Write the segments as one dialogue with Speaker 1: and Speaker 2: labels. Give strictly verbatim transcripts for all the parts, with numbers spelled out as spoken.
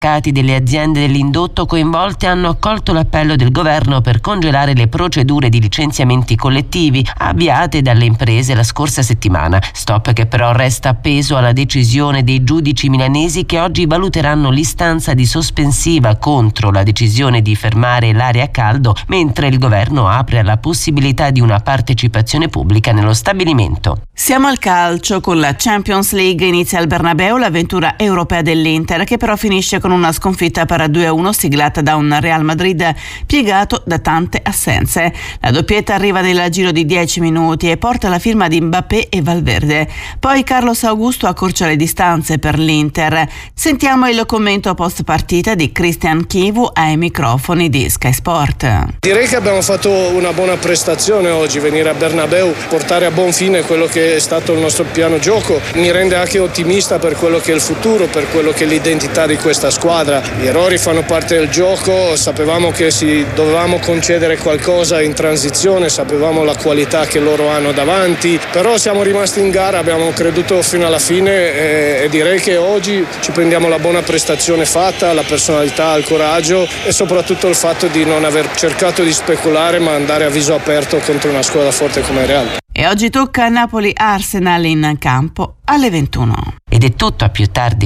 Speaker 1: sindacati delle aziende dell'indotto coinvolte hanno accolto l'appello del governo per congelare le procedure di licenziamenti collettivi avviate dalle imprese la scorsa settimana. Stop che però resta appeso alla decisione dei giudici milanesi che oggi valuteranno l'istanza di sospensiva contro la decisione di fermare l'area a caldo, mentre il governo apre alla possibilità di una partecipazione pubblica nello stabilimento.
Speaker 2: Siamo al calcio. Con la Champions League inizia al Bernabeu l'avventura europea dell'Inter, che però finisce con una sconfitta per due a uno siglata da un Real Madrid piegato da tante assenze. La doppietta arriva nel giro di dieci minuti e porta la firma di Mbappé e Valverde. Poi Carlos Augusto accorcia le distanze per l'Inter. Sentiamo il commento post partita di Christian Chivu ai microfoni di Sky Sport.
Speaker 3: Direi che abbiamo fatto una buona prestazione oggi. Venire a Bernabeu, portare a buon fine quello che è stato il nostro piano gioco mi rende anche ottimista per quello che è il futuro, per quello che è l'identità di questa squadra. Gli errori fanno parte del gioco, sapevamo che si dovevamo concedere qualcosa in transizione, sapevamo la qualità che loro hanno davanti, però siamo rimasti in gara, abbiamo creduto fino alla fine e, e direi che oggi ci prendiamo la buona prestazione fatta, la personalità, il coraggio e soprattutto il fatto di non aver cercato di speculare ma andare a viso aperto contro una squadra forte come Real.
Speaker 2: E oggi tocca a Napoli-Arsenal in campo alle ventuno.
Speaker 1: Ed è tutto, a più tardi.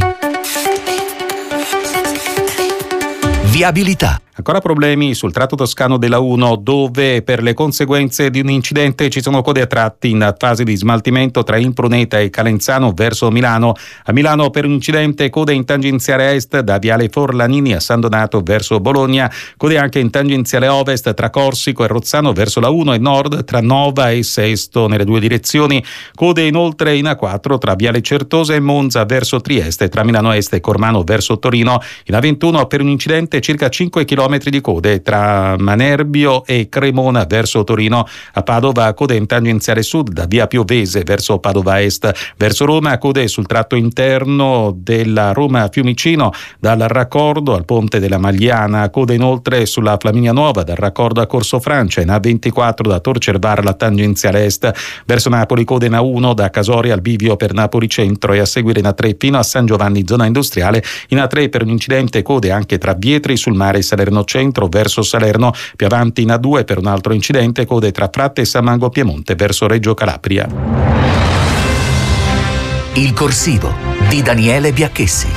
Speaker 4: Viabilità. Ancora problemi sul tratto toscano della uno, dove per le conseguenze di un incidente ci sono code a tratti in fase di smaltimento tra Impruneta e Calenzano verso Milano. A Milano per un incidente code in tangenziale est da Viale Forlanini a San Donato verso Bologna, code anche in tangenziale ovest tra Corsico e Rozzano verso la uno e nord tra Nova e Sesto nelle due direzioni, code inoltre in A quattro tra Viale Certosa e Monza verso Trieste, tra Milano Est e Cormano verso Torino. In A ventuno per un incidente circa cinque chilometri di code tra Manerbio e Cremona verso Torino. A Padova code in tangenziale sud da via Piovese verso Padova Est. Verso Roma code sul tratto interno della Roma Fiumicino dal raccordo al ponte della Magliana, code inoltre sulla Flaminia Nuova dal raccordo a Corso Francia. In A ventiquattro da Tor Cervara alla tangenziale est. Verso Napoli code in A uno da Casoria al bivio per Napoli Centro e a seguire in A tre fino a San Giovanni zona industriale. In A tre per un incidente code anche tra Vietri sul mare e Salerno Centro verso Salerno. Più avanti in A due per un altro incidente code tra Fratte e San Mango Piemonte verso Reggio Calabria.
Speaker 5: Il corsivo di Daniele Biacchessi.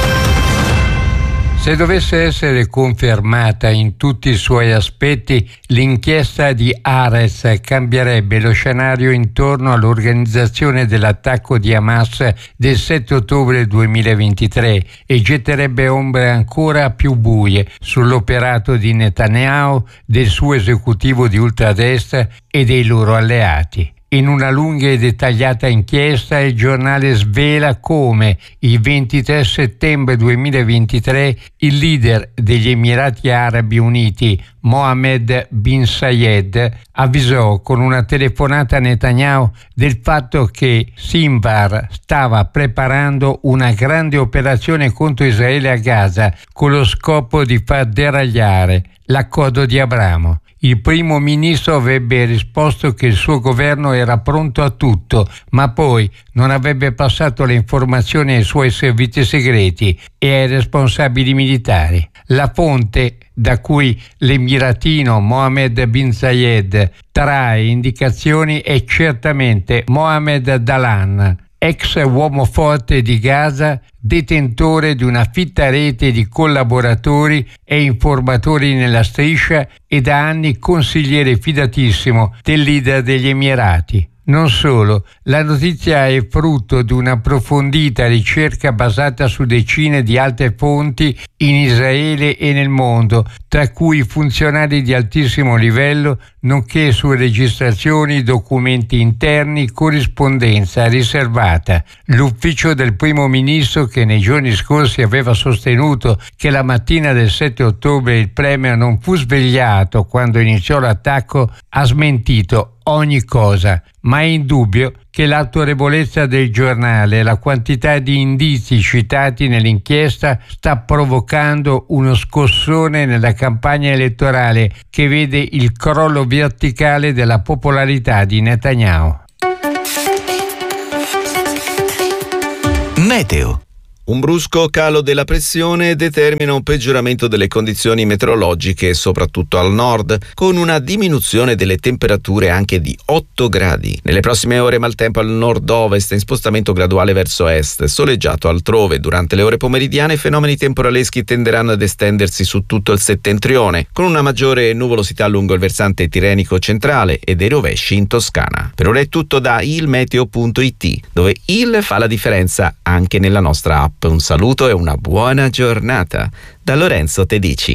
Speaker 6: Se dovesse essere confermata in tutti i suoi aspetti, l'inchiesta di Ares cambierebbe lo scenario intorno all'organizzazione dell'attacco di Hamas del sette ottobre duemilaventitré e getterebbe ombre ancora più buie sull'operato di Netanyahu, del suo esecutivo di ultradestra e dei loro alleati. In una lunga e dettagliata inchiesta il giornale svela come il ventitré settembre duemilaventitré il leader degli Emirati Arabi Uniti, Mohammed bin Zayed, avvisò con una telefonata a Netanyahu del fatto che Sinwar stava preparando una grande operazione contro Israele a Gaza con lo scopo di far deragliare l'accordo di Abramo. Il primo ministro avrebbe risposto che il suo governo era pronto a tutto, ma poi non avrebbe passato le informazioni ai suoi servizi segreti e ai responsabili militari. La fonte da cui l'emiratino Mohammed bin Zayed trae indicazioni è certamente Mohammed Dalan, ex uomo forte di Gaza, detentore di una fitta rete di collaboratori e informatori nella striscia e da anni consigliere fidatissimo del leader degli Emirati. Non solo, la notizia è frutto di un'approfondita ricerca basata su decine di altre fonti in Israele e nel mondo, tra cui funzionari di altissimo livello, nonché su registrazioni, documenti interni, corrispondenza riservata. L'ufficio del primo ministro, che nei giorni scorsi aveva sostenuto che la mattina del sette ottobre il premier non fu svegliato quando iniziò l'attacco, ha smentito ogni cosa, ma è indubbio che l'autorevolezza del giornale e la quantità di indizi citati nell'inchiesta sta provocando uno scossone nella campagna elettorale che vede il crollo verticale della popolarità di Netanyahu.
Speaker 5: Meteo.
Speaker 7: Un brusco calo della pressione determina un peggioramento delle condizioni meteorologiche, soprattutto al nord, con una diminuzione delle temperature anche di otto gradi. Nelle prossime ore maltempo al nord-ovest in spostamento graduale verso est, soleggiato altrove. Durante le ore pomeridiane fenomeni temporaleschi tenderanno ad estendersi su tutto il settentrione, con una maggiore nuvolosità lungo il versante tirrenico centrale e dei rovesci in Toscana. Per ora è tutto da ilmeteo punto it, dove il fa la differenza anche nella nostra app. Un saluto e una buona giornata da Lorenzo Tedici.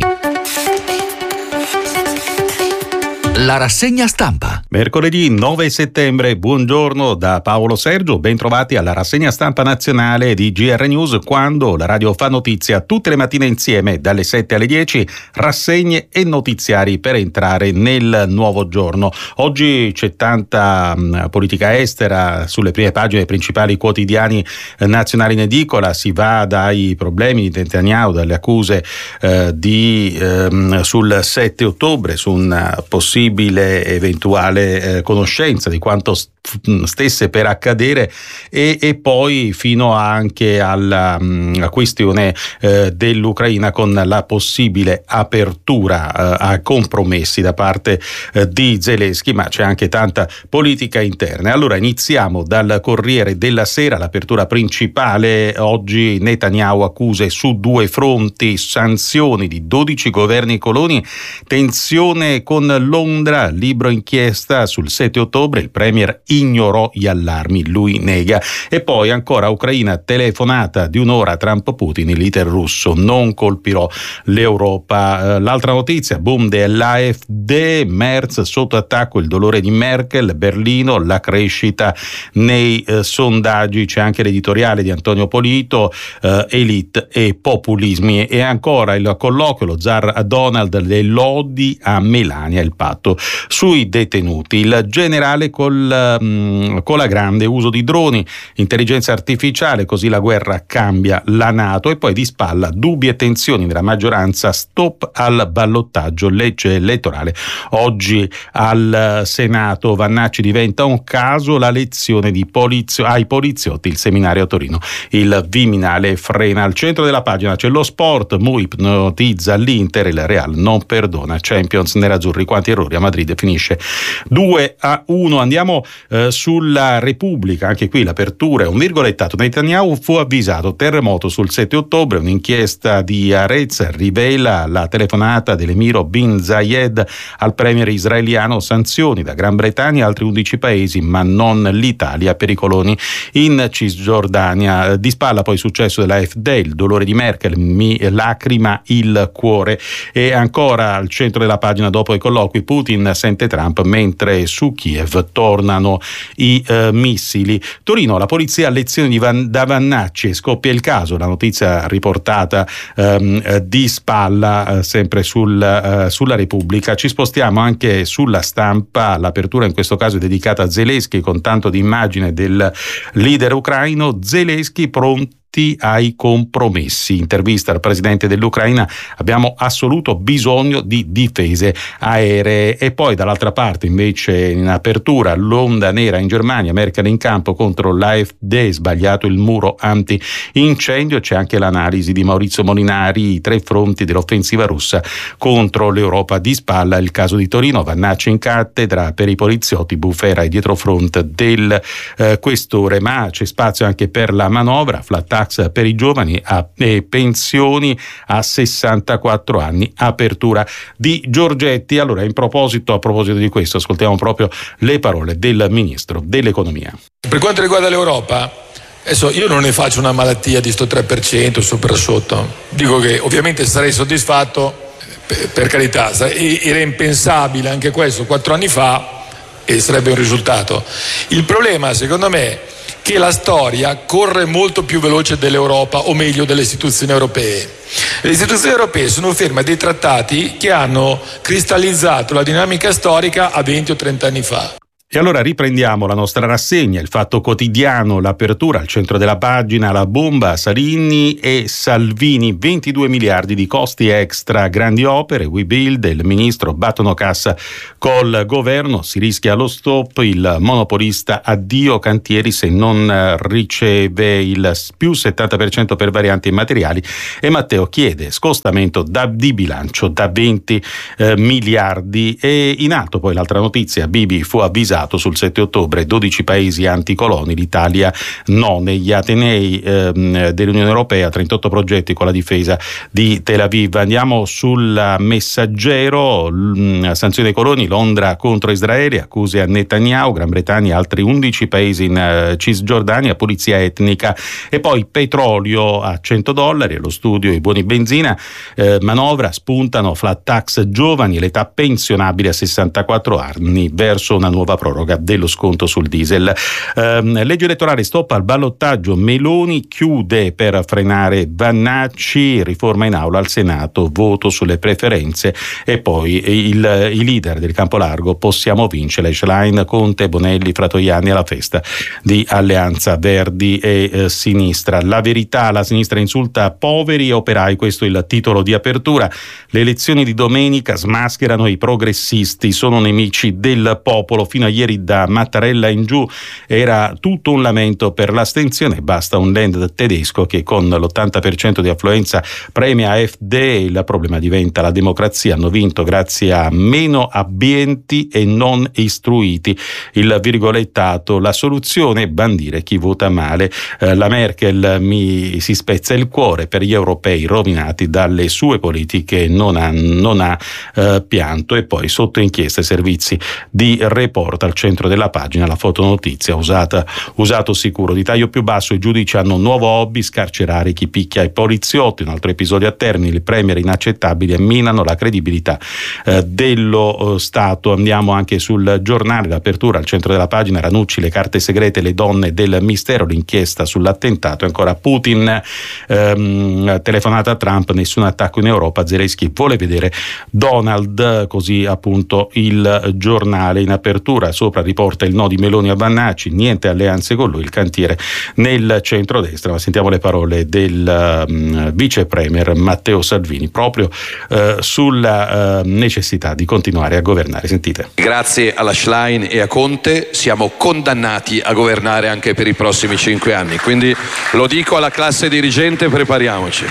Speaker 5: La rassegna stampa.
Speaker 4: Mercoledì nove settembre, buongiorno da Paolo Sergio, ben trovati alla rassegna stampa nazionale di G R News, quando la radio fa notizia tutte le mattine insieme dalle sette alle dieci, rassegne e notiziari per entrare nel nuovo giorno. Oggi c'è tanta mh, politica estera sulle prime pagine dei principali quotidiani eh, nazionali in edicola, si va dai problemi di Netanyahu, dalle accuse eh, di, eh, sul sette ottobre, su un possibile eventuale eh, conoscenza di quanto st- stesse per accadere e, e poi fino anche alla mh, questione eh, dell'Ucraina, con la possibile apertura eh, a compromessi da parte eh, di Zelensky, ma c'è anche tanta politica interna. Allora iniziamo dal Corriere della Sera, l'apertura principale oggi: Netanyahu accuse su due fronti, sanzioni di dodici governi coloni, tensione con Londra, libro inchiesta sul sette ottobre, il premier ignorò gli allarmi, lui nega. E poi ancora Ucraina, telefonata di un'ora Trump-Putin, il leader russo: non colpirò l'Europa. L'altra notizia, boom dell'A F D, Merz sotto attacco, il dolore di Merkel, Berlino, la crescita nei eh, sondaggi. C'è anche l'editoriale di Antonio Polito, eh, elite e populismi. E ancora il colloquio, lo zar Donald, le lodi a Melania, il patto sui detenuti. Il generale col, um, con la grande, uso di droni, intelligenza artificiale, così la guerra cambia la NATO. E poi di spalla dubbi e tensioni nella maggioranza, stop al ballottaggio, legge elettorale oggi al Senato. Vannacci diventa un caso, la lezione di polizio- ai poliziotti, il seminario a Torino, il Viminale frena. Al centro della pagina c'è lo sport, Mu ipnotizza l'Inter, il Real non perdona, Champions nerazzurri, quanti errori, a Madrid finisce due a uno. Andiamo eh, sulla Repubblica, anche qui l'apertura è un virgolettato: Netanyahu fu avvisato, terremoto sul sette ottobre, un'inchiesta di Arez rivela la telefonata dell'emiro bin Zayed al premier israeliano, sanzioni da Gran Bretagna e altri undici paesi ma non l'Italia per i coloni in Cisgiordania. Di spalla poi successo della A F D, il dolore di Merkel, mi lacrima il cuore. E ancora al centro della pagina, dopo i colloqui, Putin sente Trump mentre su Kiev tornano i eh, missili. Torino, la polizia a lezioni di Van, da Vannacci, e scoppia il caso, la notizia riportata ehm, di spalla eh, sempre sul, eh, sulla Repubblica. Ci spostiamo anche sulla Stampa, l'apertura in questo caso è dedicata a Zelensky, con tanto di immagine del leader ucraino: Zelensky pronto ai compromessi. Intervista al presidente dell'Ucraina: abbiamo assoluto bisogno di difese aeree. E poi dall'altra parte invece, in apertura, l'onda nera in Germania, Merkel in campo contro l'A F D, sbagliato il muro anti-incendio. C'è anche l'analisi di Maurizio Molinari, i tre fronti dell'offensiva russa contro l'Europa. Di spalla il caso di Torino, Vannacci in cattedra per i poliziotti, Bufera e dietrofront del eh, questore. Ma c'è spazio anche per la manovra, flat tax per i giovani a, e pensioni a sessantaquattro anni, apertura di Giorgetti. Allora, in proposito, a proposito di questo, ascoltiamo proprio le parole del ministro dell'economia.
Speaker 8: Per quanto riguarda l'Europa, adesso io non ne faccio una malattia di sto tre per cento sopra sotto, dico che ovviamente sarei soddisfatto, per, per carità, era impensabile anche questo quattro anni fa e sarebbe un risultato. Il problema, secondo me, che la storia corre molto più veloce dell'Europa, o meglio delle istituzioni europee. Le istituzioni europee sono ferme a dei trattati che hanno cristallizzato la dinamica storica a venti o trenta anni fa.
Speaker 4: E allora riprendiamo la nostra rassegna, il Fatto Quotidiano, l'apertura al centro della pagina, la bomba Salvini e Salvini, ventidue miliardi di costi extra, grandi opere, We Build, il ministro battono cassa col governo, si rischia lo stop, il monopolista addio cantieri se non riceve il più settanta per cento per varianti immateriali e Matteo chiede scostamento da, di bilancio da venti eh, miliardi. E in alto poi l'altra notizia, Bibi fu avvisato sul sette ottobre, dodici paesi anticoloni, l'Italia no, negli Atenei ehm, dell'Unione Europea, trentotto progetti con la difesa di Tel Aviv. Andiamo sul Messaggero, l- sanzioni ai coloni, Londra contro Israele, accuse a Netanyahu, Gran Bretagna, altri undici paesi in uh, Cisgiordania, pulizia etnica e poi petrolio a cento dollari, allo studio i buoni benzina, eh, manovra, spuntano flat tax giovani, l'età pensionabile a sessantaquattro anni verso una nuova proroga dello sconto sul diesel. Eh, legge elettorale, stop al ballottaggio, Meloni chiude per frenare Vannacci, riforma in aula al Senato, voto sulle preferenze e poi il, i leader del campo largo, possiamo vincere, Schlein, Conte, Bonelli, Fratoianni alla festa di Alleanza Verdi e eh, Sinistra. La verità, la sinistra insulta poveri e operai, questo è il titolo di apertura. Le elezioni di domenica smascherano i progressisti, sono nemici del popolo. Fino a ieri da Mattarella in giù era tutto un lamento per l'astensione, basta un Land tedesco che con l'ottanta per cento di affluenza premia A F D, il problema diventa la democrazia, hanno vinto grazie a meno abbienti e non istruiti, il virgolettato, la soluzione bandire chi vota male. Eh, la Merkel mi si spezza il cuore, per gli europei rovinati dalle sue politiche non ha, non ha eh, pianto. E poi sotto inchiesta servizi di Report, al centro della pagina la fotonotizia, usata, usato sicuro, di taglio più basso, i giudici hanno un nuovo hobby, scarcerare chi picchia i poliziotti, un altro episodio a Termini, i premier inaccettabili e minano la credibilità eh, dello eh, Stato. Andiamo anche sul Giornale, l'apertura al centro della pagina, Ranucci, le carte segrete, le donne del mistero, l'inchiesta sull'attentato, ancora Putin, ehm, telefonata a Trump, nessun attacco in Europa, Zelensky vuole vedere Donald, così appunto il Giornale. In apertura sopra riporta il no di Meloni a Vannacci, niente alleanze con lui, il cantiere nel centrodestra. Ma sentiamo le parole del um, vice premier Matteo Salvini proprio uh, sulla uh, necessità di continuare a governare. Sentite.
Speaker 9: Grazie alla Schlein e a Conte siamo condannati a governare anche per i prossimi cinque anni, quindi lo dico alla classe dirigente, prepariamoci.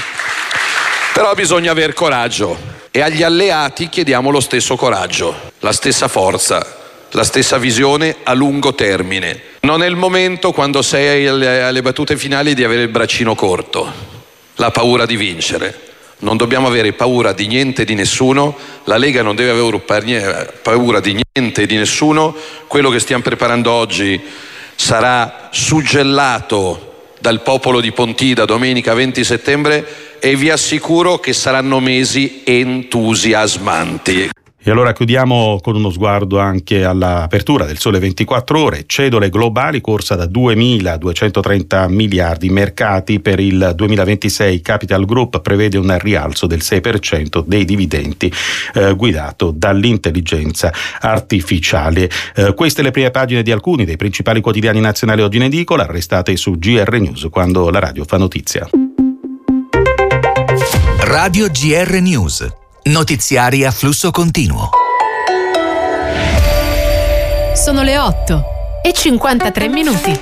Speaker 9: Però bisogna aver coraggio e agli alleati chiediamo lo stesso coraggio, la stessa forza, la stessa visione a lungo termine. Non è il momento, quando sei alle, alle battute finali, di avere il braccino corto, la paura di vincere. Non dobbiamo avere paura di niente e di nessuno, la Lega non deve avere paura di niente e di nessuno. Quello che stiamo preparando oggi sarà suggellato dal popolo di Pontida domenica venti settembre e vi assicuro che saranno mesi entusiasmanti.
Speaker 4: E allora chiudiamo con uno sguardo anche all'apertura del Sole ventiquattro Ore, cedole globali, corsa da duemiladuecentotrenta miliardi, mercati per il duemilaventisei, Capital Group prevede un rialzo del sei per cento dei dividendi eh, guidato dall'intelligenza artificiale. Eh, queste le prime pagine di alcuni dei principali quotidiani nazionali oggi in edicola, restate su G R News quando la radio fa notizia.
Speaker 5: Radio G R News. Notiziari a flusso continuo.
Speaker 10: Sono le otto e cinquantatré minuti.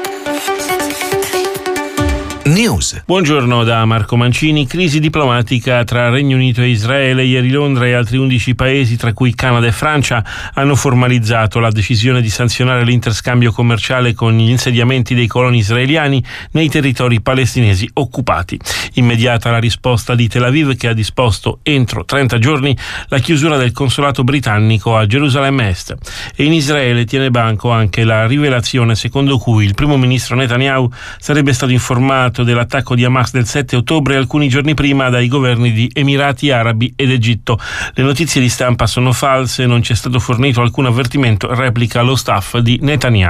Speaker 5: News.
Speaker 11: Buongiorno da Marco Mancini. Crisi diplomatica tra Regno Unito e Israele. Ieri Londra e altri undici paesi, tra cui Canada e Francia, hanno formalizzato la decisione di sanzionare l'interscambio commerciale con gli insediamenti dei coloni israeliani nei territori palestinesi occupati. Immediata la risposta di Tel Aviv, che ha disposto entro trenta giorni la chiusura del consolato britannico a Gerusalemme Est. E in Israele tiene banco anche la rivelazione secondo cui il primo ministro Netanyahu sarebbe stato informato dell'attacco di Hamas del sette ottobre alcuni giorni prima dai governi di Emirati Arabi ed Egitto. Le notizie di stampa sono false, non c'è stato fornito alcun avvertimento, replica lo staff di Netanyahu.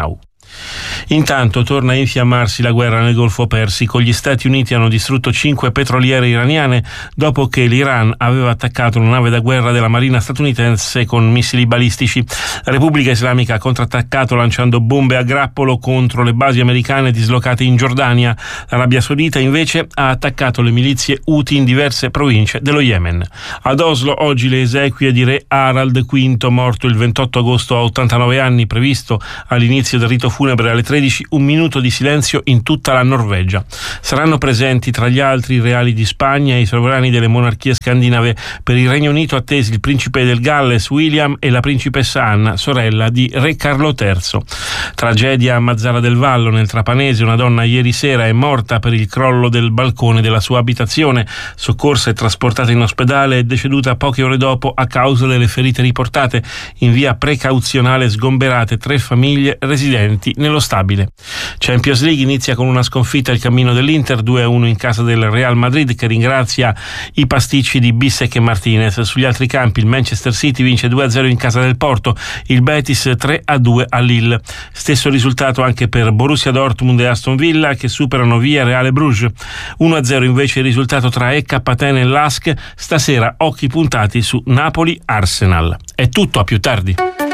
Speaker 11: Intanto torna a infiammarsi la guerra nel Golfo Persico. Gli Stati Uniti hanno distrutto cinque petroliere iraniane dopo che l'Iran aveva attaccato una nave da guerra della marina statunitense con missili balistici. La Repubblica Islamica ha contrattaccato lanciando bombe a grappolo contro le basi americane dislocate in Giordania. L'Arabia Saudita invece ha attaccato le milizie Houthi in diverse province dello Yemen. Ad Oslo oggi le esequie di re Harald quinto, morto il ventotto agosto a ottantanove anni, previsto all'inizio del rito funebre alle tredici, un minuto di silenzio in tutta la Norvegia. Saranno presenti tra gli altri i reali di Spagna e i sovrani delle monarchie scandinave. Per il Regno Unito attesi il principe del Galles William e la principessa Anna, sorella di re Carlo terzo. Tragedia a Mazzara del Vallo nel Trapanese. Una donna ieri sera è morta per il crollo del balcone della sua abitazione. Soccorsa e trasportata in ospedale, è deceduta poche ore dopo a causa delle ferite riportate. In via precauzionale sgomberate tre famiglie residenti nello stabile. Champions League inizia con una sconfitta il cammino dell'Inter, due a uno in casa del Real Madrid, che ringrazia i pasticci di Bissek e Martinez. Sugli altri campi il Manchester City vince due a zero in casa del Porto, il Betis tre a due a Lille. Stesso risultato anche per Borussia Dortmund e Aston Villa, che superano via Reale Bruges. uno a zero invece il risultato tra E K Atene e Lask. Stasera occhi puntati su Napoli-Arsenal. È tutto, a più tardi.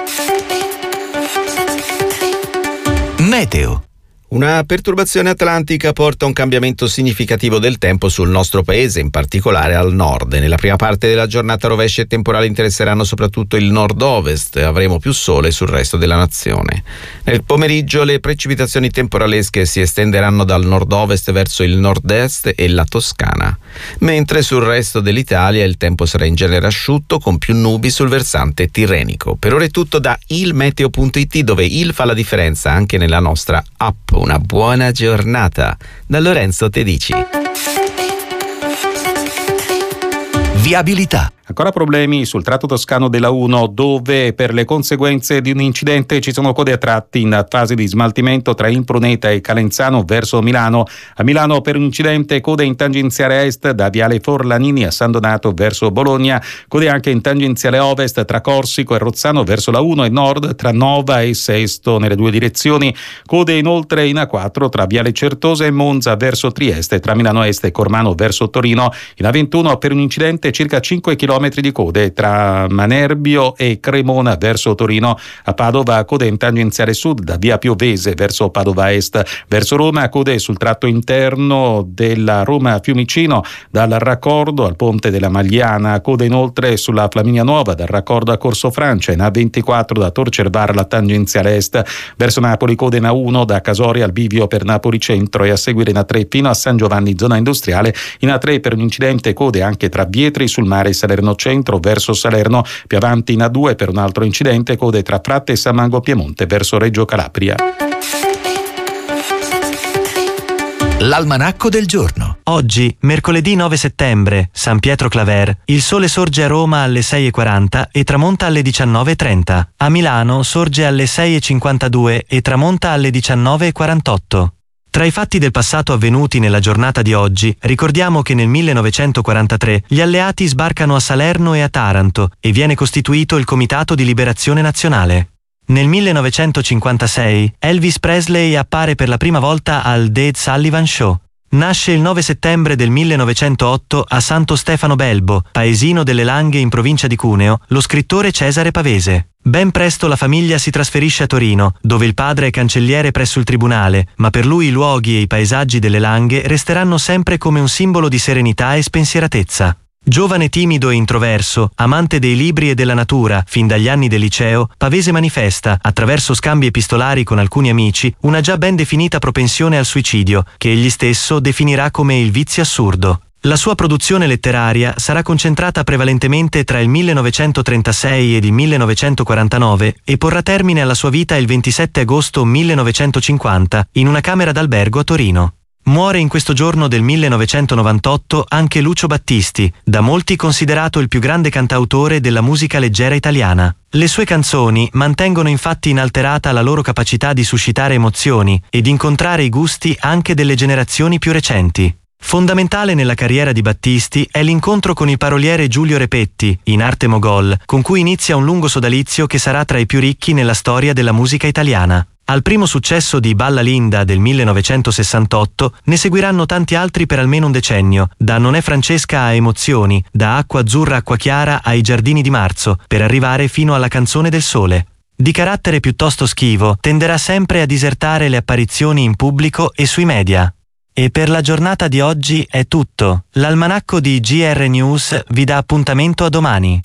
Speaker 5: Meteo.
Speaker 7: Una perturbazione atlantica porta a un cambiamento significativo del tempo sul nostro paese, in particolare al nord. Nella prima parte della giornata rovesci e temporali interesseranno soprattutto il nord-ovest, avremo più sole sul resto della nazione. Nel pomeriggio le precipitazioni temporalesche si estenderanno dal nord-ovest verso il nord-est e la Toscana, mentre sul resto dell'Italia il tempo sarà in genere asciutto, con più nubi sul versante tirrenico. Per ora è tutto da ilmeteo punto it, dove il fa la differenza anche nella nostra app. Una buona giornata da Lorenzo Tedici.
Speaker 5: Viabilità.
Speaker 4: Ancora problemi sul tratto toscano della uno, dove per le conseguenze di un incidente ci sono code a tratti in fase di smaltimento tra Impruneta e Calenzano verso Milano. A Milano per un incidente code in tangenziale est da Viale Forlanini a San Donato verso Bologna, code anche in tangenziale ovest tra Corsico e Rozzano verso la uno e nord tra Nova e Sesto nelle due direzioni, code inoltre in A quattro tra Viale Certosa e Monza verso Trieste, tra Milano Est e Cormano verso Torino. In A ventuno per un incidente circa cinque chilometri di code tra Manerbio e Cremona verso Torino. A Padova code in tangenziale sud da via Piovese verso Padova Est. Verso Roma code sul tratto interno della Roma Fiumicino dal raccordo al ponte della Magliana, code inoltre sulla Flaminia Nuova dal raccordo a Corso Francia. In A ventiquattro da Tor Cervara alla tangenziale est. Verso Napoli code in A uno da Casoria al bivio per Napoli Centro e a seguire in A tre fino a San Giovanni zona industriale. In A tre per un incidente code anche tra Vietri sul mare e Salerno Centro verso Salerno. Più avanti in A due per un altro incidente code tra Fratte e San Mango Piemonte verso Reggio Calabria.
Speaker 5: L'almanacco del giorno.
Speaker 12: Oggi, mercoledì nove settembre, San Pietro Claver, il sole sorge a Roma alle sei e quaranta e tramonta alle diciannove e trenta. A Milano sorge alle sei e cinquantadue e tramonta alle diciannove e quarantotto. Tra i fatti del passato avvenuti nella giornata di oggi, ricordiamo che nel millenovecentoquarantatré gli alleati sbarcano a Salerno e a Taranto e viene costituito il Comitato di Liberazione Nazionale. Nel millenovecentocinquantasei Elvis Presley appare per la prima volta al The Ed Sullivan Show. Nasce il nove settembre del millenovecentootto a Santo Stefano Belbo, paesino delle Langhe in provincia di Cuneo, lo scrittore Cesare Pavese. Ben presto la famiglia si trasferisce a Torino, dove il padre è cancelliere presso il tribunale, ma per lui i luoghi e i paesaggi delle Langhe resteranno sempre come un simbolo di serenità e spensieratezza. Giovane timido e introverso, amante dei libri e della natura, fin dagli anni del liceo, Pavese manifesta, attraverso scambi epistolari con alcuni amici, una già ben definita propensione al suicidio, che egli stesso definirà come il vizio assurdo. La sua produzione letteraria sarà concentrata prevalentemente tra il millenovecentotrentasei ed il millenovecentoquarantanove e porrà termine alla sua vita il ventisette agosto millenovecentocinquanta in una camera d'albergo a Torino. Muore in questo giorno del millenovecentonovantotto anche Lucio Battisti, da molti considerato il più grande cantautore della musica leggera italiana. Le sue canzoni mantengono infatti inalterata la loro capacità di suscitare emozioni e di incontrare i gusti anche delle generazioni più recenti. Fondamentale nella carriera di Battisti è l'incontro con il paroliere Giulio Repetti, in arte Mogol, con cui inizia un lungo sodalizio che sarà tra i più ricchi nella storia della musica italiana. Al primo successo di Balla Linda del millenovecentosessantotto ne seguiranno tanti altri per almeno un decennio, da Non è Francesca a Emozioni, da Acqua Azzurra Acqua Chiara ai Giardini di Marzo, per arrivare fino alla Canzone del Sole. Di carattere piuttosto schivo, tenderà sempre a disertare le apparizioni in pubblico e sui media. E per la giornata di oggi è tutto. L'almanacco di G R News vi dà appuntamento a domani.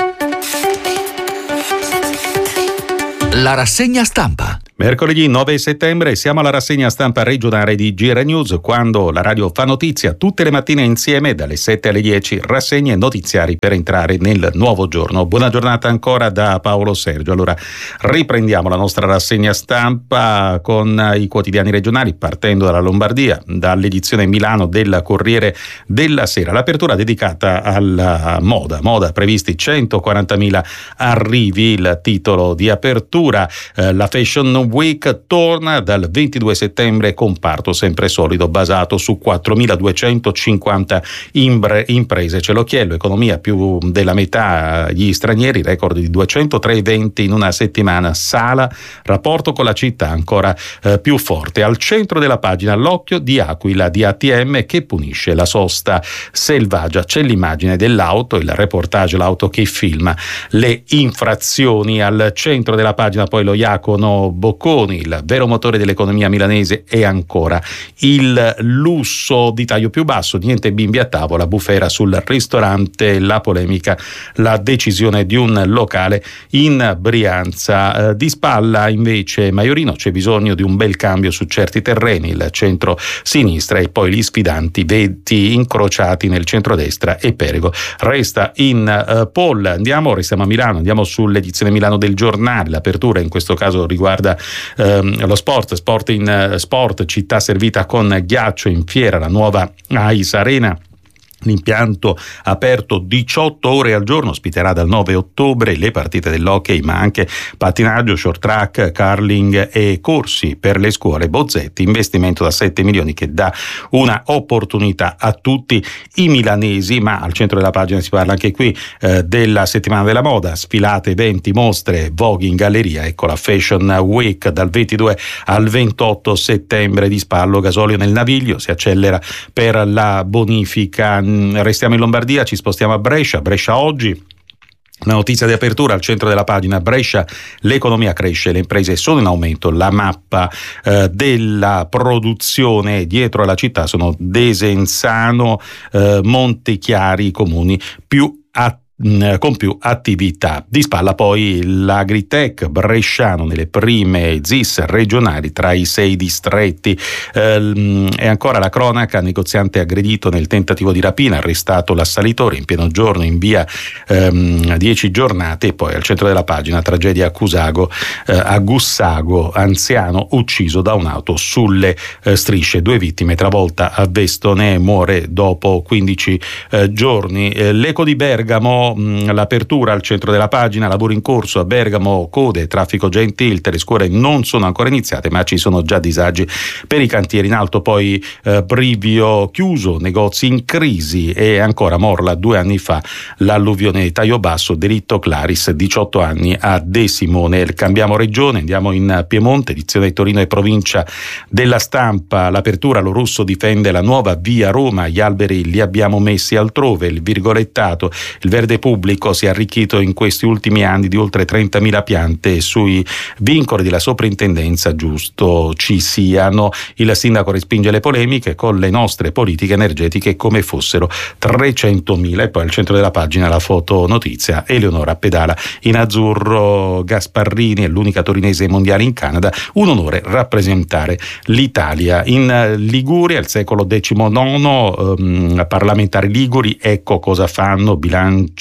Speaker 5: La rassegna stampa.
Speaker 4: Mercoledì nove settembre siamo alla rassegna stampa regionale di G R News, quando la radio fa notizia tutte le mattine insieme dalle sette alle dieci, rassegne notiziari per entrare nel nuovo giorno. Buona giornata ancora da Paolo Sergio. Allora riprendiamo la nostra rassegna stampa con i quotidiani regionali, partendo dalla Lombardia, dall'edizione Milano del Corriere della Sera. L'apertura dedicata alla moda, moda previsti centoquarantamila arrivi, il titolo di apertura. Eh, la Fashion Week torna dal ventidue settembre, comparto sempre solido basato su quattromiladuecentocinquanta imbre, imprese. Ce lo chiedo, economia più della metà gli stranieri, record di duecentotré eventi in una settimana, Sala, rapporto con la città ancora eh, più forte. Al centro della pagina l'occhio di Aquila di A T M che punisce la sosta selvaggia. C'è l'immagine dell'auto, il reportage, l'auto che filma le infrazioni. Al centro della pagina poi lo Iacono Bocconi, il vero motore dell'economia milanese è ancora il lusso di taglio più basso, niente bimbi a tavola, bufera sul ristorante, la polemica, la decisione di un locale in Brianza. Eh, di spalla invece Maiorino, c'è bisogno di un bel cambio su certi terreni, il centro-sinistra e poi gli sfidanti veti incrociati nel centrodestra e Perego resta in uh, poll. Andiamo, restiamo a Milano, andiamo sull'edizione Milano del Giornale, l'apertura in questo caso riguarda ehm, lo sport, sport in uh, sport, città servita con ghiaccio in fiera, la nuova Ais Arena. L'impianto aperto diciotto ore al giorno ospiterà dal nove ottobre le partite dell'hockey, ma anche pattinaggio, short track, curling e corsi per le scuole. Bozzetti, investimento da sette milioni che dà una opportunità a tutti i milanesi. Ma al centro della pagina si parla anche qui eh, della settimana della moda, sfilate, eventi, mostre, Vogue in galleria. Ecco la Fashion Week dal ventidue al ventotto settembre. Di spallo gasolio nel Naviglio, si accelera per la bonifica. Restiamo in Lombardia, ci spostiamo a Brescia. Brescia oggi. La notizia di apertura al centro della pagina: Brescia, l'economia cresce, le imprese sono in aumento, la mappa eh, della produzione dietro alla città sono Desenzano, eh, Montechiari, i comuni più attivi con più attività. Di spalla poi l'Agritech bresciano nelle prime Z I S regionali tra i sei distretti. Eh, e ancora la cronaca: negoziante aggredito nel tentativo di rapina, arrestato l'assalitore in pieno giorno in via ehm, dieci giornate. E poi al centro della pagina tragedia a Cusago, eh, a Gussago, anziano ucciso da un'auto sulle eh, strisce, due vittime, travolta a Vestone, muore dopo quindici eh, giorni. Eh, l'Eco di Bergamo, l'apertura al centro della pagina, lavoro in corso a Bergamo, code, traffico già in tilt, le scuole non sono ancora iniziate ma ci sono già disagi per i cantieri. In alto poi eh, Brivio chiuso, negozi in crisi. E ancora Morla, due anni fa l'alluvione di Taglio Basso, delitto Claris, diciotto anni a De Simone. Cambiamo regione, andiamo in Piemonte, edizione Torino e provincia della Stampa. L'apertura, lo Russo difende la nuova via Roma, gli alberi li abbiamo messi altrove, il virgolettato, il verde pubblico si è arricchito in questi ultimi anni di oltre trentamila piante e sui vincoli della soprintendenza giusto ci siano. Il sindaco respinge le polemiche con le nostre politiche energetiche come fossero trecentomila. E poi al centro della pagina la foto notizia: Eleonora pedala in azzurro, Gasparrini è l'unica torinese mondiale in Canada, un onore rappresentare l'Italia. In Liguria, il secolo diciannove, ehm, parlamentari liguri, ecco cosa fanno, bilancio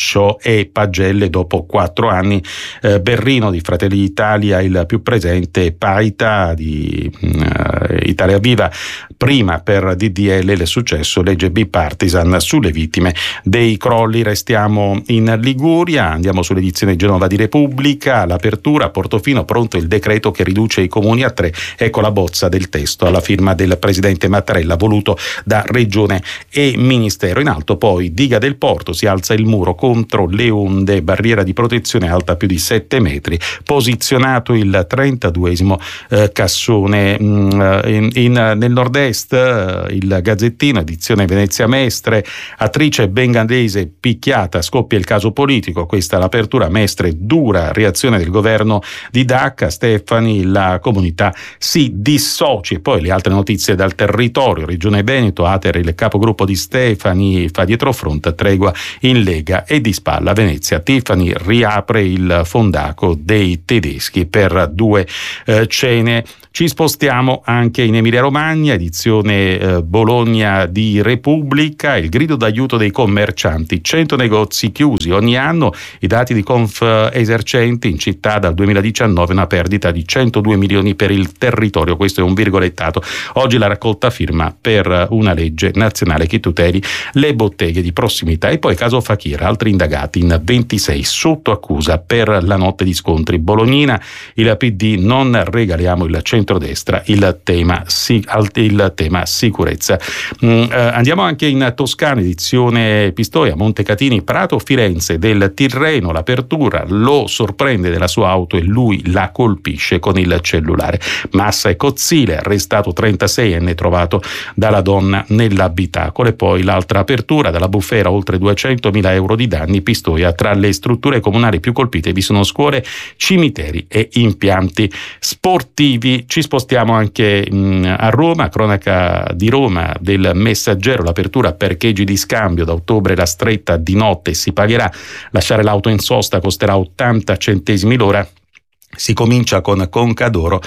Speaker 4: Liscio e Pagelle dopo quattro anni. Eh, Berrino di Fratelli d'Italia il più presente, Paita di uh, Italia Viva prima per D D L, il successo, legge bipartisan sulle vittime dei crolli. Restiamo in Liguria, andiamo sull'edizione Genova di Repubblica, l'apertura a Portofino, pronto il decreto che riduce i comuni a tre, ecco la bozza del testo alla firma del presidente Mattarella, voluto da Regione e Ministero. In alto poi diga del porto, si alza il muro contro le onde, barriera di protezione alta più di sette metri, posizionato il trentaduesimo eh, cassone. mh, in, in, nel nord-est eh, il Gazzettino, edizione Venezia Mestre, attrice bengandese picchiata, scoppia il caso politico, questa è l'apertura. Mestre, dura reazione del governo di Dacca, Stefani, la comunità si dissoci. E poi le altre notizie dal territorio, Regione Veneto, Ater il capogruppo di Stefani fa dietrofront, tregua in Lega, e di spalla Venezia, Tiffany riapre il fondaco dei tedeschi per due eh, cene. Ci spostiamo anche in Emilia Romagna, edizione eh, Bologna di Repubblica, il grido d'aiuto dei commercianti, cento negozi chiusi ogni anno, i dati di Confesercenti, in città dal duemiladiciannove una perdita di centodue milioni per il territorio, questo è un virgolettato. Oggi la raccolta firma per una legge nazionale che tuteli le botteghe di prossimità. E poi caso Fakir, altri indagati in ventisei sotto accusa per la notte di scontri bolognina, il P D non regaliamo il centrodestra, il tema, sì, il tema sicurezza. Mm, eh, andiamo anche in Toscana, edizione Pistoia, Montecatini, Prato, Firenze, del Tirreno, l'apertura, lo sorprende della sua auto e lui la colpisce con il cellulare. Massa e Cozzile, arrestato trentaseienne trovato dalla donna nell'abitacolo. E poi l'altra apertura, dalla bufera oltre duecentomila euro di danni, Pistoia, tra le strutture comunali più colpite vi sono scuole, cimiteri e impianti sportivi. Ci spostiamo anche mh, a Roma, cronaca di Roma del Messaggero, l'apertura parcheggi di scambio, da ottobre la stretta di notte si pagherà, lasciare l'auto in sosta costerà ottanta centesimi l'ora. Si comincia con Concadoro,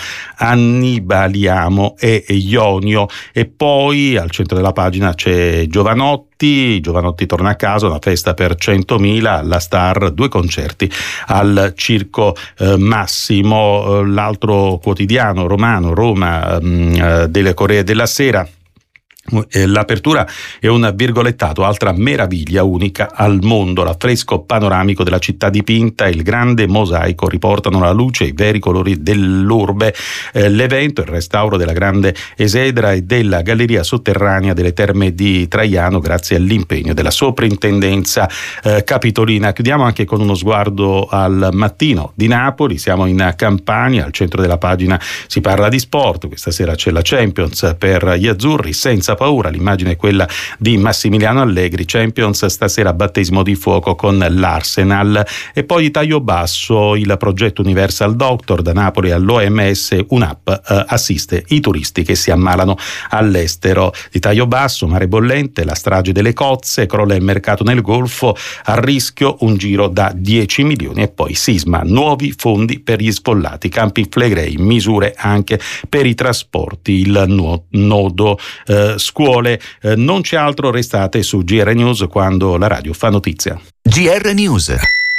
Speaker 4: Annibaliamo e Ionio, e poi al centro della pagina c'è Giovanotti. Giovanotti torna a casa, una festa per centomila, la Star, due concerti al Circo eh, Massimo. L'altro quotidiano romano, Roma, mh, delle Corriere della Sera, l'apertura è un virgolettato, altra meraviglia unica al mondo, l'affresco panoramico della città dipinta e il grande mosaico riportano alla luce i veri colori dell'urbe. Eh, l'evento, il restauro della grande esedra e della galleria sotterranea delle Terme di Traiano, grazie all'impegno della soprintendenza eh, capitolina. Chiudiamo anche con uno sguardo al Mattino di Napoli, siamo in Campania, al centro della pagina si parla di sport, questa sera c'è la Champions per gli azzurri, senza paura, l'immagine è quella di Massimiliano Allegri, Champions stasera battesimo di fuoco con l'Arsenal. E poi di taglio basso il progetto Universal Doctor, da Napoli all'O M S un'app eh, assiste i turisti che si ammalano all'estero. Di taglio basso, mare bollente, la strage delle cozze, crolla il mercato nel Golfo, a rischio un giro da dieci milioni. E poi sisma, nuovi fondi per gli sfollati, Campi Flegrei, misure anche per i trasporti, il nuo- nodo eh, scuole. Eh, non c'è altro, restate su G R News quando la radio fa notizia.
Speaker 5: G R News.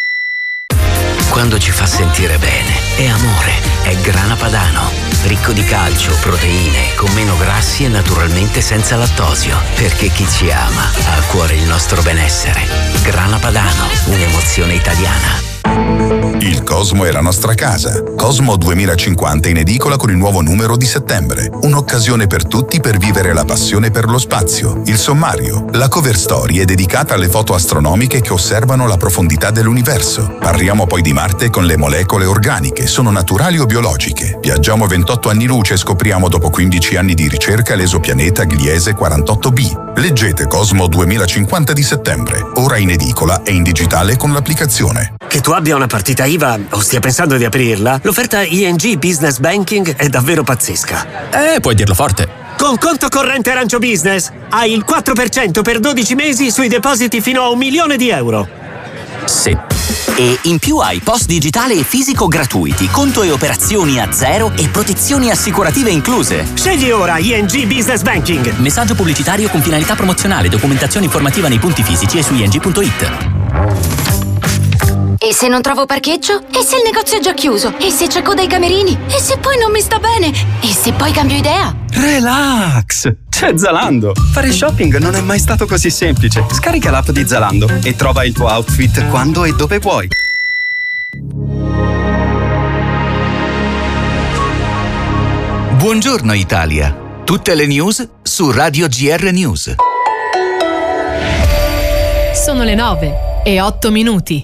Speaker 5: Quando ci fa sentire bene, è amore, è Grana Padano. Ricco di calcio, proteine, con meno grassi e naturalmente senza lattosio. Perché chi ci ama ha a cuore il nostro benessere. Grana Padano, un'emozione italiana.
Speaker 13: Il Cosmo è la nostra casa. Cosmo duemilacinquanta in edicola con il nuovo numero di settembre. Un'occasione per tutti per vivere la passione per lo spazio. Il sommario. La cover story è dedicata alle foto astronomiche che osservano la profondità dell'universo. Parliamo poi di Marte con le molecole organiche. Sono naturali o biologiche? Viaggiamo ventotto anni luce e scopriamo dopo quindici anni di ricerca l'esopianeta Gliese quarantotto b. Leggete Cosmo duemilacinquanta di settembre. Ora in edicola e in digitale con l'applicazione.
Speaker 14: Che tu abbia una partita I V A o stia pensando di aprirla, l'offerta I N G Business Banking è davvero pazzesca.
Speaker 15: Eh, puoi dirlo forte.
Speaker 14: Con conto corrente Arancio Business hai il quattro per cento per dodici mesi sui depositi fino a un milione di euro.
Speaker 15: Sì. E in più hai post digitale e fisico gratuiti, conto e operazioni a zero e protezioni assicurative incluse.
Speaker 14: Scegli ora I N G Business Banking.
Speaker 15: Messaggio pubblicitario con finalità promozionale, documentazione informativa nei punti fisici e su i n g punto i t.
Speaker 16: E se non trovo parcheggio? E se il negozio è già chiuso? E se c'è coda ai camerini? E se poi non mi sta bene? E se poi cambio idea?
Speaker 17: Relax! C'è Zalando! Fare shopping non è mai stato così semplice. Scarica l'app di Zalando e trova il tuo outfit quando e dove vuoi.
Speaker 18: Buongiorno Italia. Tutte le news su Radio G R News.
Speaker 10: Sono le nove e otto minuti.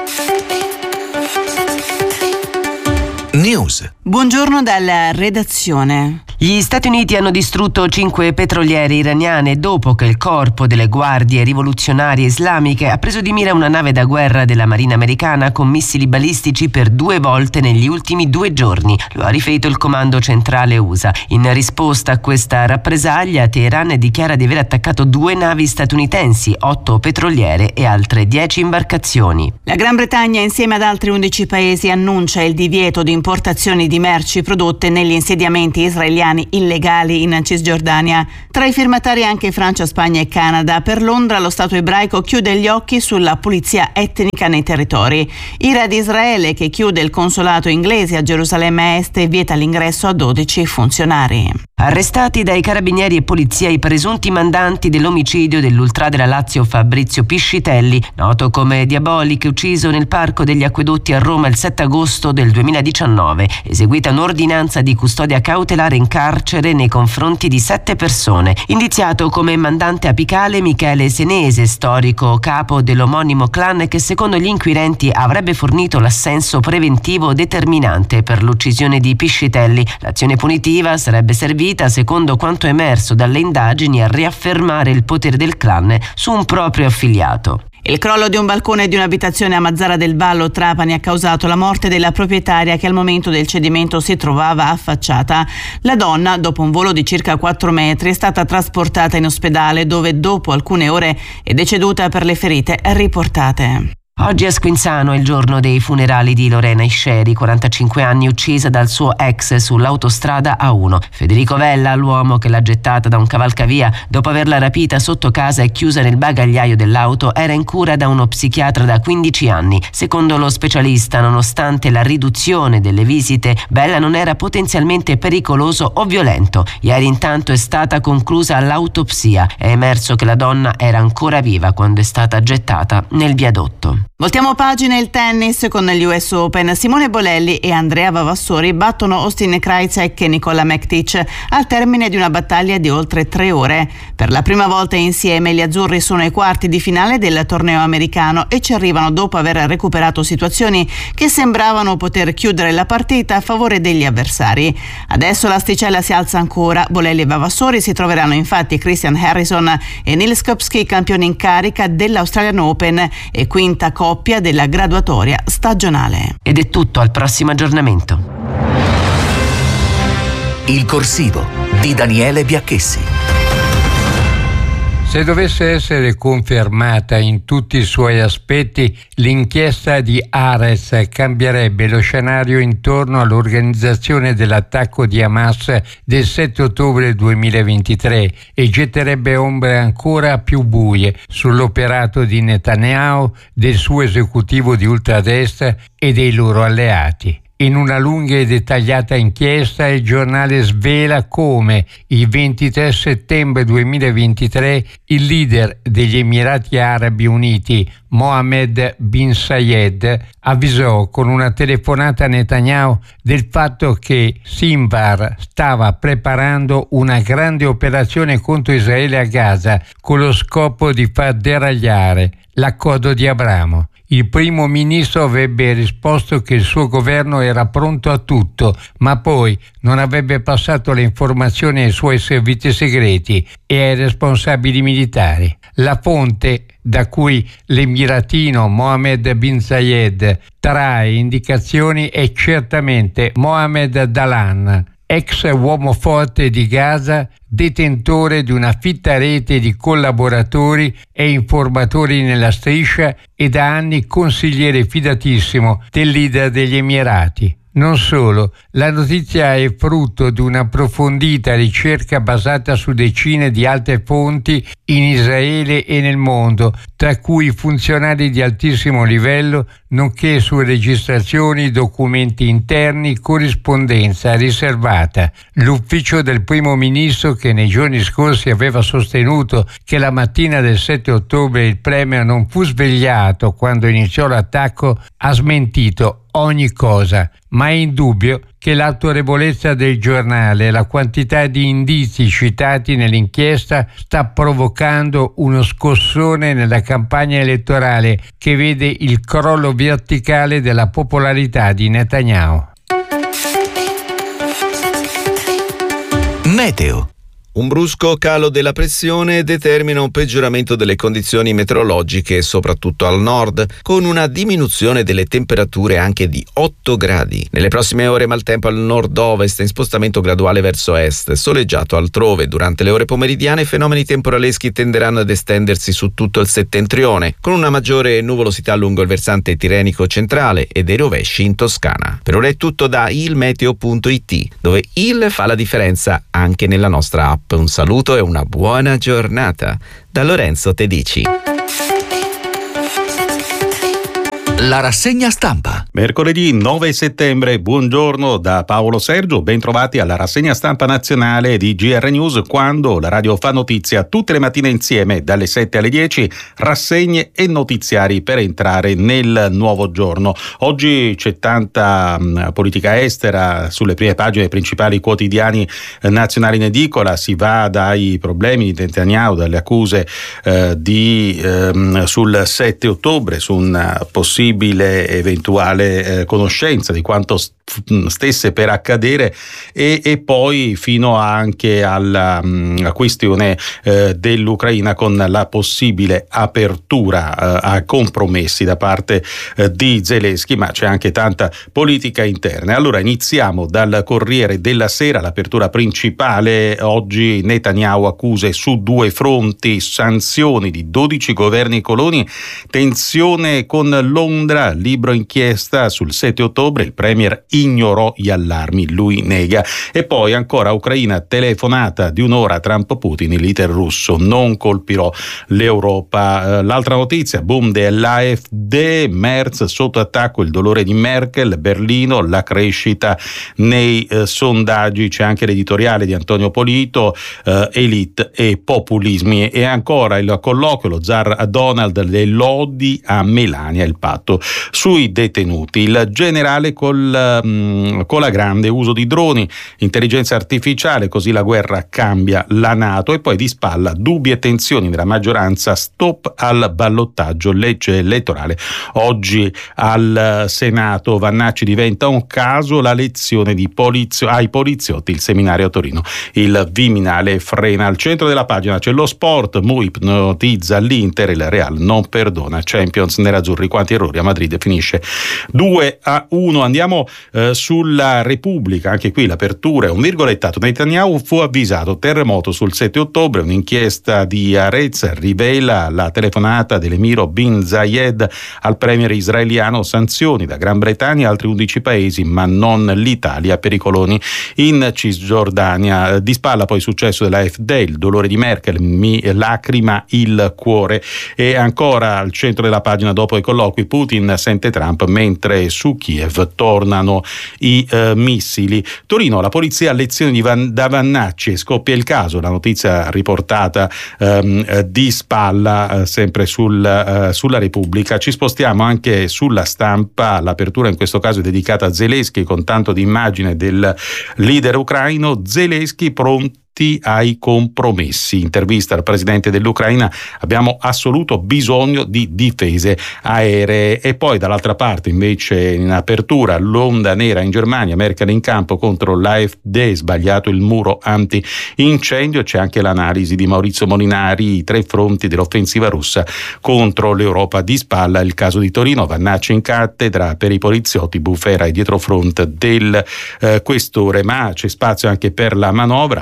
Speaker 18: News.
Speaker 2: Buongiorno dalla redazione.
Speaker 1: Gli Stati Uniti hanno distrutto cinque petroliere iraniane dopo che il corpo delle guardie rivoluzionarie islamiche ha preso di mira una nave da guerra della Marina americana con missili balistici per due volte negli ultimi due giorni. Lo ha riferito il comando centrale U S A. In risposta a questa rappresaglia, Teheran dichiara di aver attaccato due navi statunitensi, otto petroliere e altre dieci imbarcazioni.
Speaker 2: La Gran Bretagna, insieme ad altri undici paesi, annuncia il divieto di importazioni di merci prodotte negli insediamenti israeliani illegali in Cisgiordania. Tra i firmatari anche Francia, Spagna e Canada. Per Londra lo Stato ebraico chiude gli occhi sulla pulizia etnica nei territori. Ira di Israele, che chiude il consolato inglese a Gerusalemme Est e vieta l'ingresso a dodici funzionari.
Speaker 1: Arrestati dai carabinieri e polizia i presunti mandanti dell'omicidio dell'ultra della Lazio Fabrizio Piscitelli, noto come Diabolic, ucciso nel Parco degli Acquedotti a Roma il sette agosto del duemiladiciannove. Eseguita un'ordinanza di custodia cautelare in carcere nei confronti di sette persone. Indiziato come mandante apicale Michele Senese, storico capo dell'omonimo clan che secondo gli inquirenti avrebbe fornito l'assenso preventivo determinante per l'uccisione di Piscitelli. L'azione punitiva sarebbe servita, secondo quanto emerso dalle indagini, a riaffermare il potere del clan su un proprio affiliato.
Speaker 2: Il crollo di un balcone di un'abitazione a Mazzara del Vallo, Trapani, ha causato la morte della proprietaria che al momento del cedimento si trovava affacciata. La donna, dopo un volo di circa quattro metri, è stata trasportata in ospedale dove dopo alcune ore è deceduta per le ferite riportate.
Speaker 1: Oggi a Squinzano è il giorno dei funerali di Lorena Isceri, quarantacinque anni, uccisa dal suo ex sull'autostrada A uno. Federico Vella, l'uomo che l'ha gettata da un cavalcavia dopo averla rapita sotto casa e chiusa nel bagagliaio dell'auto, era in cura da uno psichiatra da quindici anni. Secondo lo specialista, nonostante la riduzione delle visite, Vella non era potenzialmente pericoloso o violento. Ieri intanto è stata conclusa l'autopsia. È emerso che la donna era ancora viva quando è stata gettata nel viadotto.
Speaker 2: Voltiamo pagina. Il tennis con gli U S Open. Simone Bolelli e Andrea Vavassori battono Austin Krajicek e Nicola Mektic al termine di una battaglia di oltre tre ore. Per la prima volta insieme gli azzurri sono ai quarti di finale del torneo americano e ci arrivano dopo aver recuperato situazioni che sembravano poter chiudere la partita a favore degli avversari. Adesso l'asticella si alza ancora. Bolelli e Vavassori si troveranno infatti Christian Harrison e Nils Skopski, campioni in carica dell'Australian Open e quinta coppia della graduatoria stagionale.
Speaker 1: Ed è tutto, al prossimo aggiornamento.
Speaker 18: Il corsivo di Daniele Biacchessi.
Speaker 6: Se dovesse essere confermata in tutti i suoi aspetti, l'inchiesta di Ares cambierebbe lo scenario intorno all'organizzazione dell'attacco di Hamas del sette ottobre duemilaventitré e getterebbe ombre ancora più buie sull'operato di Netanyahu, del suo esecutivo di ultradestra e dei loro alleati. In una lunga e dettagliata inchiesta il giornale svela come il ventitré settembre duemilaventitré il leader degli Emirati Arabi Uniti, Mohammed bin Zayed, avvisò con una telefonata a Netanyahu del fatto che Sinwar stava preparando una grande operazione contro Israele a Gaza con lo scopo di far deragliare l'accordo di Abramo. Il primo ministro avrebbe risposto che il suo governo era pronto a tutto, ma poi non avrebbe passato le informazioni ai suoi servizi segreti e ai responsabili militari. La fonte da cui l'emiratino Mohammed bin Zayed trae indicazioni è certamente Mohammed Dalan, ex uomo forte di Gaza, detentore di una fitta rete di collaboratori e informatori nella striscia e da anni consigliere fidatissimo del leader degli Emirati. Non solo, la notizia è frutto di un'approfondita ricerca basata su decine di altre fonti in Israele e nel mondo, tra cui funzionari di altissimo livello, nonché su registrazioni, documenti interni, corrispondenza riservata. L'ufficio del primo ministro, che nei giorni scorsi aveva sostenuto che la mattina del sette ottobre il premier non fu svegliato quando iniziò l'attacco, ha smentito ogni cosa, ma è indubbio che l'autorevolezza del giornale e la quantità di indizi citati nell'inchiesta sta provocando uno scossone nella campagna elettorale che vede il crollo verticale della popolarità di Netanyahu.
Speaker 18: Meteo.
Speaker 7: Un brusco calo della pressione determina un peggioramento delle condizioni meteorologiche, soprattutto al nord, con una diminuzione delle temperature anche di otto gradi. Nelle prossime ore maltempo al nord-ovest in spostamento graduale verso est, soleggiato altrove. Durante le ore pomeridiane fenomeni temporaleschi tenderanno ad estendersi su tutto il settentrione, con una maggiore nuvolosità lungo il versante tirrenico centrale e dei rovesci in Toscana. Per ora è tutto da ilmeteo punto it, dove il fa la differenza anche nella nostra app. Un saluto e una buona giornata da Lorenzo Tedici.
Speaker 18: La rassegna stampa.
Speaker 4: Mercoledì nove settembre, buongiorno da Paolo Sergio, ben trovati alla rassegna stampa nazionale di G R News, quando la radio fa notizia tutte le mattine insieme dalle sette alle dieci, rassegne e notiziari per entrare nel nuovo giorno. Oggi c'è tanta mh, politica estera sulle prime pagine dei principali quotidiani eh, nazionali in edicola, si va dai problemi di Netanyahu, dalle accuse eh, di, eh, sul sette ottobre, su un possibile eventuale eh, conoscenza di quanto st- stesse per accadere e, e poi fino anche alla mh, questione eh, dell'Ucraina, con la possibile apertura eh, a compromessi da parte eh, di Zelensky, ma c'è anche tanta politica interna. Allora iniziamo dal Corriere della Sera, l'apertura principale oggi: Netanyahu accuse su due fronti, sanzioni di dodici governi coloni, tensione con Londra, libro inchiesta sul sette ottobre, il premier ignorò gli allarmi, lui nega. E poi ancora Ucraina, telefonata di un'ora Trump-Putin, il leader russo: non colpirò l'Europa. L'altra notizia, boom dell'A F D, Merz sotto attacco, il dolore di Merkel, Berlino, la crescita nei eh, sondaggi. C'è anche l'editoriale di Antonio Polito, eh, elite e populismi. E ancora il colloquio, lo zar Donald, le lodi a Melania, il patto sui detenuti. Il generale col, um, con la grande uso di droni, intelligenza artificiale, così la guerra cambia la NATO. E poi di spalla dubbi e tensioni nella maggioranza, stop al ballottaggio, legge elettorale oggi al Senato. Vannacci diventa un caso, la lezione di polizio- ai poliziotti, il seminario a Torino, il Viminale frena. Al centro della pagina c'è lo sport, Mu ipnotizza l'Inter, il Real non perdona, Champions nerazzurri, quanti errori, a Madrid finisce due a uno. Andiamo eh, sulla Repubblica, anche qui l'apertura è un virgolettato: Netanyahu fu avvisato, terremoto sul sette ottobre, un'inchiesta di Arez rivela la telefonata dell'emiro bin Zayed al premier israeliano, sanzioni da Gran Bretagna e altri undici paesi, ma non l'Italia per i coloni in Cisgiordania. Di spalla poi successo della A F D, il dolore di Merkel, mi lacrima il cuore. E ancora al centro della pagina, dopo i colloqui, Putin sente Trump, mentre su Kiev tornano i eh, missili. Torino, la polizia a lezioni di Van, da Vannacci, scoppia il caso, la notizia riportata ehm, di spalla eh, sempre sul, eh, sulla Repubblica. Ci spostiamo anche sulla Stampa, l'apertura in questo caso è dedicata a Zelensky, con tanto di immagine del leader ucraino: Zelensky pronto ai compromessi. Intervista al presidente dell'Ucraina: abbiamo assoluto bisogno di difese aeree. E poi dall'altra parte invece, in apertura, l'onda nera in Germania, Merkel in campo contro l'A F D, sbagliato il muro anti-incendio. C'è anche l'analisi di Maurizio Molinari, i tre fronti dell'offensiva russa contro l'Europa. Di spalla il caso di Torino, Vannacci in cattedra per i poliziotti, Bufera e dietrofront del eh, questore. Ma c'è spazio anche per la manovra, flat tax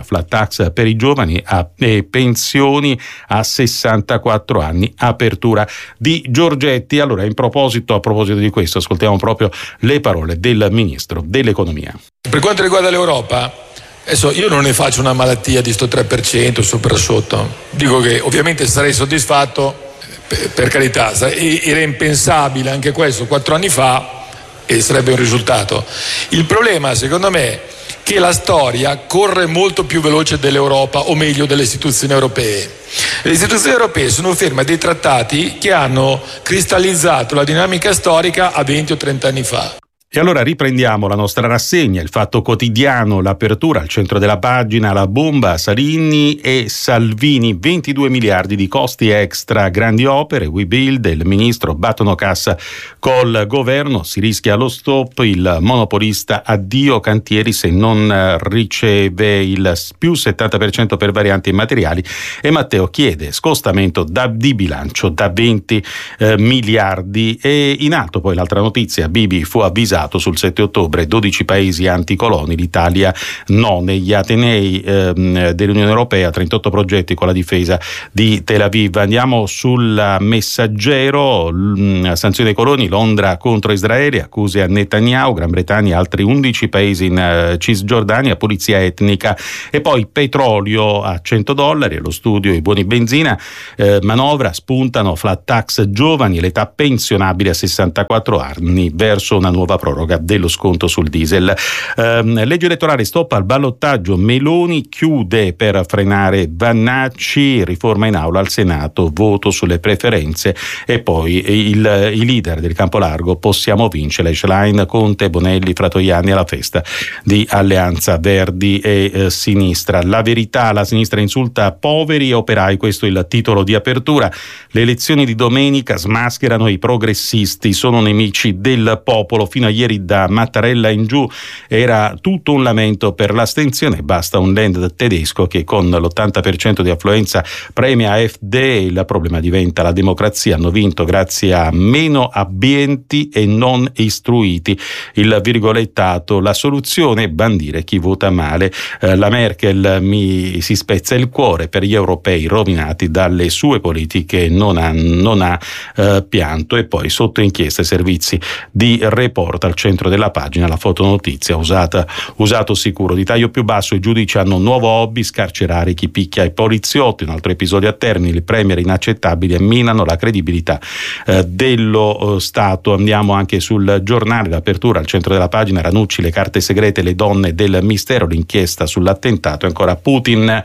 Speaker 4: tax per i giovani a, e pensioni a sessantaquattro anni. Apertura di Giorgetti. Allora, in proposito, a proposito di questo, ascoltiamo proprio le parole del Ministro dell'Economia.
Speaker 8: Per quanto riguarda l'Europa, adesso io non ne faccio una malattia di sto tre per cento su per sotto. Dico che ovviamente sarei soddisfatto, per, per carità, era impensabile anche questo quattro anni fa e sarebbe un risultato. Il problema, secondo me, è che la storia corre molto più veloce dell'Europa, o meglio delle istituzioni europee. Le istituzioni europee sono ferme a dei trattati che hanno cristallizzato la dinamica storica a venti o trenta anni fa.
Speaker 4: E allora riprendiamo la nostra rassegna, il Fatto Quotidiano, l'apertura al centro della pagina, la bomba Salini e Salvini, ventidue miliardi di costi extra, grandi opere, We Build, il ministro battono cassa col governo, si rischia lo stop, il monopolista addio cantieri se non riceve il più settanta per cento per varianti e materiali, e Matteo chiede scostamento da, di bilancio da venti eh, miliardi. E in alto poi l'altra notizia, Bibi fu avvisato sul sette ottobre, dodici paesi anticoloni, l'Italia no. Negli Atenei ehm, dell'Unione Europea, trentotto progetti con la difesa di Tel Aviv. Andiamo sul Messaggero, l- sanzioni ai coloni, Londra contro Israele, accuse a Netanyahu, Gran Bretagna, altri undici paesi in uh, Cisgiordania, pulizia etnica. E poi petrolio a cento dollari, lo studio, i buoni benzina, eh, manovra, spuntano flat tax giovani, l'età pensionabile a sessantaquattro anni verso una nuova proroga dello sconto sul diesel. Eh, legge elettorale, stop al ballottaggio, Meloni chiude per frenare Vannacci, riforma in aula al Senato, voto sulle preferenze. E poi il, i leader del campo largo, possiamo vincere, Schlein, Conte, Bonelli, Fratoianni alla festa di Alleanza Verdi e eh, Sinistra. La verità, la sinistra insulta poveri e operai, questo è il titolo di apertura. Le elezioni di domenica smascherano i progressisti, sono nemici del popolo. Fino a ieri da Mattarella in giù era tutto un lamento per l'astensione, basta un Land tedesco che con l'ottanta per cento di affluenza premia A F D, il problema diventa la democrazia, hanno vinto grazie a meno abbienti e non istruiti, il virgolettato, la soluzione è bandire chi vota male. Eh, la Merkel mi si spezza il cuore per gli europei rovinati dalle sue politiche, non ha, non ha eh, pianto. E poi sotto inchiesta servizi di Report al centro della pagina, la fotonotizia, usata, usato sicuro, di taglio più basso, i giudici hanno un nuovo hobby, scarcerare chi picchia i poliziotti. Un altro episodio a Termini, i premier inaccettabili e minano la credibilità eh, dello eh, Stato. Andiamo anche sul Giornale, l'apertura al centro della pagina, Ranucci, le carte segrete, le donne del mistero, l'inchiesta sull'attentato. Ancora Putin,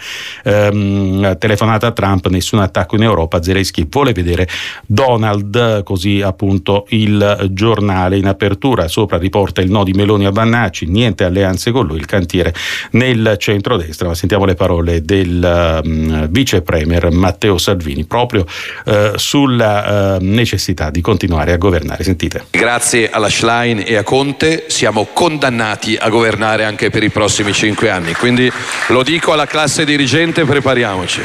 Speaker 4: ehm, telefonata a Trump, nessun attacco in Europa, Zelensky vuole vedere Donald, così appunto il Giornale. In apertura sopra riporta il no di Meloni a Vannacci, niente alleanze con lui, il cantiere nel centrodestra. Ma sentiamo le parole del um, vice premier Matteo Salvini proprio uh, sulla uh, necessità di continuare a governare. Sentite.
Speaker 9: Grazie alla Schlein e a Conte siamo condannati a governare anche per i prossimi cinque anni, quindi lo dico alla classe dirigente, prepariamoci.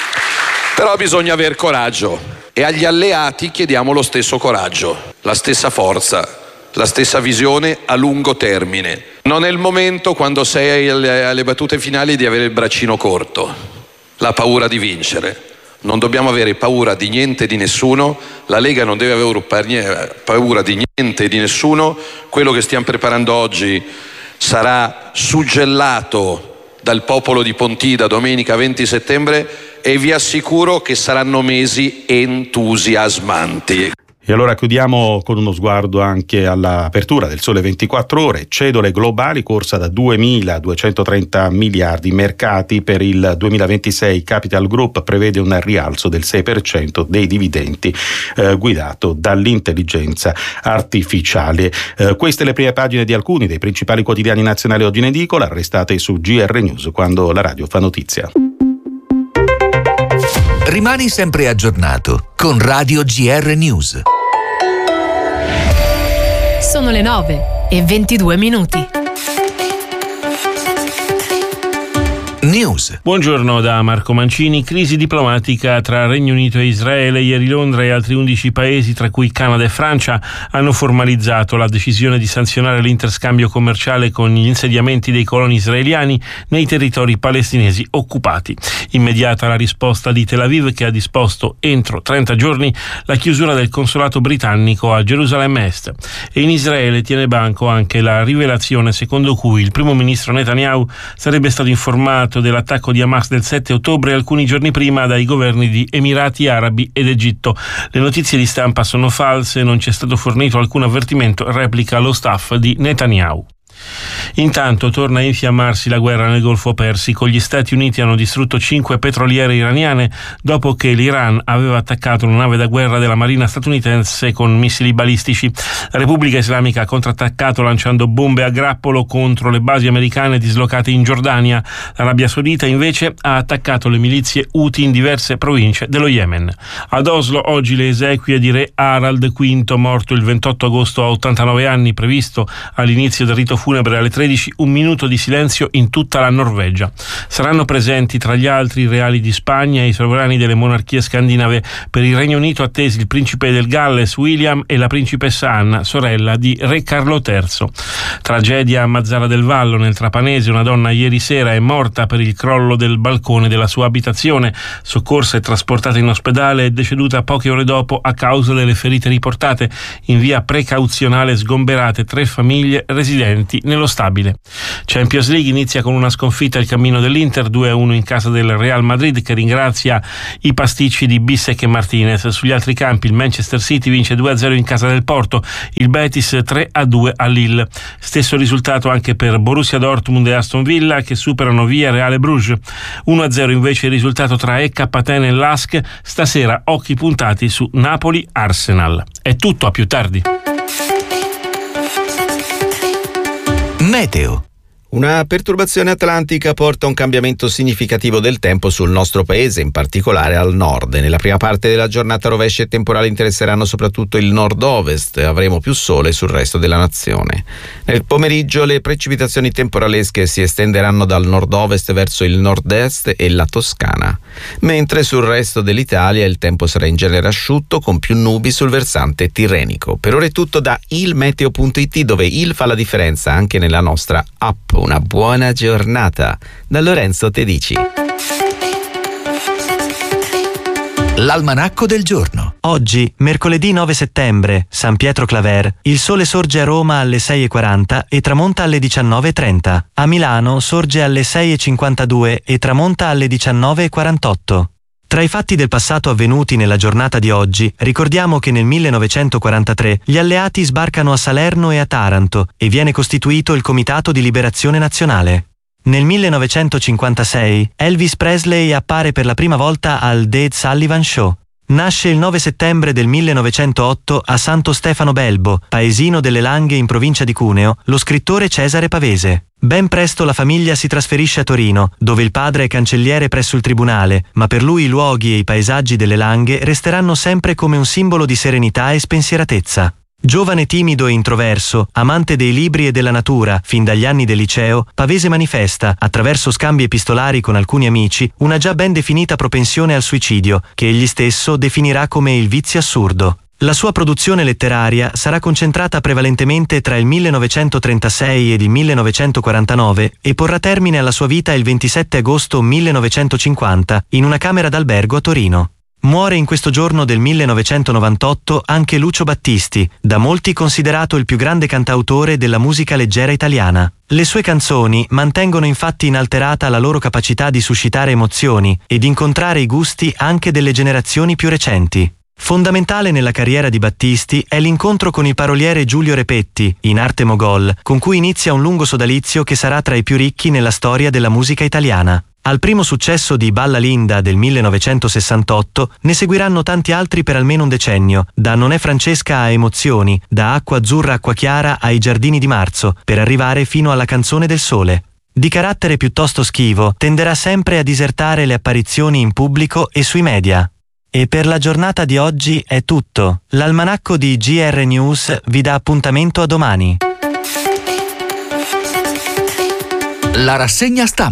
Speaker 9: Però bisogna aver coraggio e agli alleati chiediamo lo stesso coraggio, la stessa forza, la stessa visione a lungo termine. Non è il momento, quando sei alle, alle battute finali, di avere il braccino corto, la paura di vincere. Non dobbiamo avere paura di niente e di nessuno, la Lega non deve avere paura di niente e di nessuno. Quello che stiamo preparando oggi sarà suggellato dal popolo di Pontida domenica venti settembre e vi assicuro che saranno mesi entusiasmanti.
Speaker 4: E allora chiudiamo con uno sguardo anche all'apertura del Sole ventiquattro Ore. Cedole globali, corsa da duemiladuecentotrenta miliardi. Mercati per il duemilaventisei. Capital Group prevede un rialzo del sei per cento dei dividendi eh, guidato dall'intelligenza artificiale. Eh, queste le prime pagine di alcuni dei principali quotidiani nazionali oggi in edicola, arrestate su G R News quando la radio fa notizia.
Speaker 18: Rimani sempre aggiornato con Radio G R News.
Speaker 10: Sono le nove e ventidue minuti.
Speaker 18: News.
Speaker 11: Buongiorno da Marco Mancini. Crisi diplomatica tra Regno Unito e Israele. Ieri Londra e altri undici paesi, tra cui Canada e Francia, hanno formalizzato la decisione di sanzionare l'interscambio commerciale con gli insediamenti dei coloni israeliani nei territori palestinesi occupati. Immediata la risposta di Tel Aviv, che ha disposto entro trenta giorni la chiusura del consolato britannico a Gerusalemme Est. E in Israele tiene banco anche la rivelazione secondo cui il primo ministro Netanyahu sarebbe stato informato dell'attacco di Hamas del sette ottobre alcuni giorni prima dai governi di Emirati Arabi ed Egitto. Le notizie di stampa sono false, non c'è stato fornito alcun avvertimento, replica lo staff di Netanyahu. Intanto torna a infiammarsi la guerra nel Golfo Persico. Gli Stati Uniti hanno distrutto cinque petroliere iraniane dopo che l'Iran aveva attaccato una nave da guerra della marina statunitense con missili balistici. La Repubblica Islamica ha contrattaccato lanciando bombe a grappolo contro le basi americane dislocate in Giordania. L'Arabia Saudita invece ha attaccato le milizie Houthi in diverse province dello Yemen. Ad Oslo oggi le esequie di re Harald quinto, morto il ventotto agosto a ottantanove anni, previsto all'inizio del rito funebre alle tredici, un minuto di silenzio in tutta la Norvegia. Saranno presenti tra gli altri i reali di Spagna e i sovrani delle monarchie scandinave. Per il Regno Unito attesi il principe del Galles William e la principessa Anna, sorella di re Carlo terzo. Tragedia a Mazzara del Vallo nel Trapanese. Una donna ieri sera è morta per il crollo del balcone della sua abitazione. Soccorsa e trasportata in ospedale, è deceduta poche ore dopo a causa delle ferite riportate. In via precauzionale sgomberate tre famiglie residenti nello stabile. Champions League inizia con una sconfitta al cammino dell'Inter, due a uno in casa del Real Madrid, che ringrazia i pasticci di Bissek e Martinez. Sugli altri campi il Manchester City vince due a zero in casa del Porto, il Betis tre a due a Lille. Stesso risultato anche per Borussia Dortmund e Aston Villa, che superano via Real e Bruges. uno a zero invece il risultato tra E K Aten e Lask. Stasera occhi puntati su Napoli-Arsenal. È tutto, a più tardi.
Speaker 18: Meteo.
Speaker 7: Una perturbazione atlantica porta a un cambiamento significativo del tempo sul nostro paese, in particolare al nord. Nella prima parte della giornata rovesci e temporali interesseranno soprattutto il nord-ovest e avremo più sole sul resto della nazione. Nel pomeriggio le precipitazioni temporalesche si estenderanno dal nord-ovest verso il nord-est e la Toscana, mentre sul resto dell'Italia il tempo sarà in genere asciutto con più nubi sul versante tirrenico. Per ora è tutto da ilmeteo punto it, dove il fa la differenza anche nella nostra app. Una buona giornata da Lorenzo Tedici.
Speaker 18: L'almanacco del giorno.
Speaker 12: Oggi, mercoledì nove settembre, San Pietro Claver, il sole sorge a Roma alle sei e quaranta e tramonta alle diciannove e trenta. A Milano sorge alle sei e cinquantadue e tramonta alle diciannove e quarantotto. Tra i fatti del passato avvenuti nella giornata di oggi, ricordiamo che nel millenovecentoquarantatré gli alleati sbarcano a Salerno e a Taranto e viene costituito il Comitato di Liberazione Nazionale. Nel millenovecentocinquantasei Elvis Presley appare per la prima volta al The Ed Sullivan Show. Nasce il nove settembre del millenovecentootto a Santo Stefano Belbo, paesino delle Langhe in provincia di Cuneo, lo scrittore Cesare Pavese. Ben presto la famiglia si trasferisce a Torino, dove il padre è cancelliere presso il tribunale, ma per lui i luoghi e i paesaggi delle Langhe resteranno sempre come un simbolo di serenità e spensieratezza. Giovane timido e introverso, amante dei libri e della natura, fin dagli anni del liceo, Pavese manifesta, attraverso scambi epistolari con alcuni amici, una già ben definita propensione al suicidio, che egli stesso definirà come il vizio assurdo. La sua produzione letteraria sarà concentrata prevalentemente tra il millenovecentotrentasei ed il millenovecentoquarantanove e porrà termine alla sua vita il ventisette agosto millenovecentocinquanta in una camera d'albergo a Torino. Muore in questo giorno del millenovecentonovantotto anche Lucio Battisti, da molti considerato il più grande cantautore della musica leggera italiana. Le sue canzoni mantengono infatti inalterata la loro capacità di suscitare emozioni e di incontrare i gusti anche delle generazioni più recenti. Fondamentale nella carriera di Battisti è l'incontro con il paroliere Giulio Repetti, in arte Mogol, con cui inizia un lungo sodalizio che sarà tra i più ricchi nella storia della musica italiana. Al primo successo di Balla Linda del millenovecentosessantotto ne seguiranno tanti altri per almeno un decennio, da Non è Francesca a Emozioni, da Acqua Azzurra Acqua Chiara ai Giardini di Marzo, per arrivare fino alla Canzone del Sole. Di carattere piuttosto schivo, tenderà sempre a disertare le apparizioni in pubblico e sui media. E per la giornata di oggi è tutto. L'almanacco di G R News vi dà appuntamento a domani.
Speaker 18: La rassegna stampa.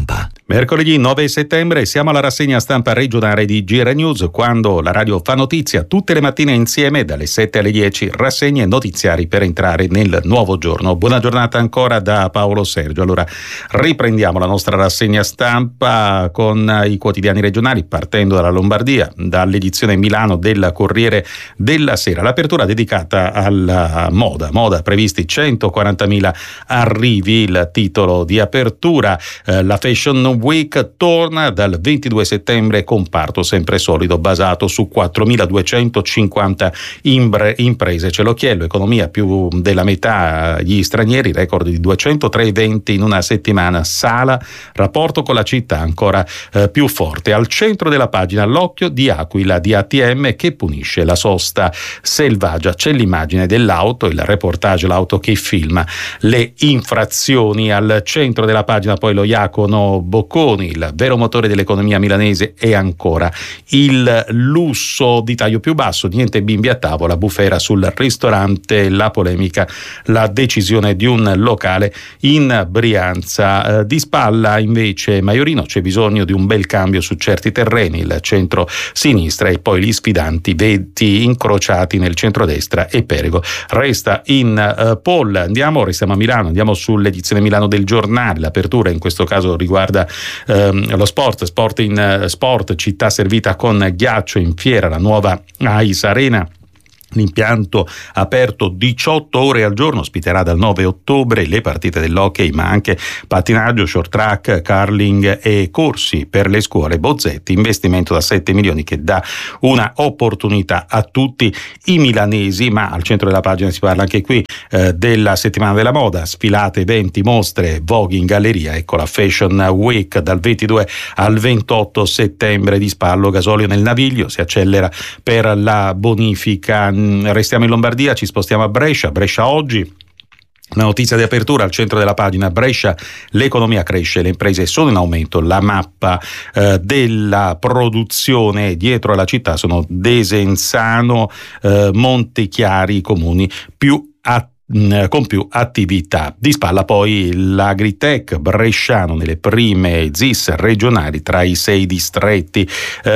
Speaker 4: Mercoledì nove settembre siamo alla rassegna stampa regionale di G R News, quando la radio fa notizia tutte le mattine insieme dalle sette alle dieci, rassegne notiziari per entrare nel nuovo giorno. Buona giornata ancora da Paolo Sergio. Allora riprendiamo la nostra rassegna stampa con i quotidiani regionali, partendo dalla Lombardia, dall'edizione Milano del Corriere della Sera. L'apertura dedicata alla moda, moda previsti centoquarantamila arrivi, il titolo di apertura. Eh, la Fashion Week torna dal ventidue settembre, comparto sempre solido basato su quattromiladuecentocinquanta imbre, imprese. C'è l'occhiello, economia più della metà gli stranieri, record di duecentotre eventi in una settimana, Sala, rapporto con la città ancora eh, più forte. Al centro della pagina l'occhio di Aquila di A T M che punisce la sosta selvaggia. C'è l'immagine dell'auto, il reportage, l'auto che filma le infrazioni. Al centro della pagina poi lo Iacono Bocconi, il vero motore dell'economia milanese è ancora il lusso di taglio più basso, niente bimbi a tavola, bufera sul ristorante, la polemica, la decisione di un locale in Brianza. Eh, di spalla invece Maiorino, c'è bisogno di un bel cambio su certi terreni, il centro-sinistra e poi gli sfidanti veti incrociati nel centrodestra e Perego resta in uh, poll. Andiamo, restiamo a Milano, andiamo sull'edizione Milano del Giornale, l'apertura in questo caso riguarda ehm, lo sport, sport in uh, sport, città servita con ghiaccio in fiera, la nuova Ais Arena. L'impianto aperto diciotto ore al giorno ospiterà dal nove ottobre le partite dell'hockey, ma anche pattinaggio, short track, curling e corsi per le scuole. Bozzetti, investimento da sette milioni che dà una opportunità a tutti i milanesi. Ma al centro della pagina si parla anche qui eh, della settimana della moda, sfilate, eventi, mostre, voghi in galleria. Ecco la Fashion Week dal ventidue al ventotto settembre. Di spallo gasolio nel Naviglio, si accelera per la bonifica. Restiamo in Lombardia, ci spostiamo a Brescia. Brescia oggi. La notizia di apertura al centro della pagina: Brescia, l'economia cresce, le imprese sono in aumento. La mappa eh, della produzione dietro alla città sono Desenzano, eh, Montechiari, i comuni più attivi con più attività. Di spalla poi l'Agritech bresciano nelle prime Z I S regionali tra i sei distretti.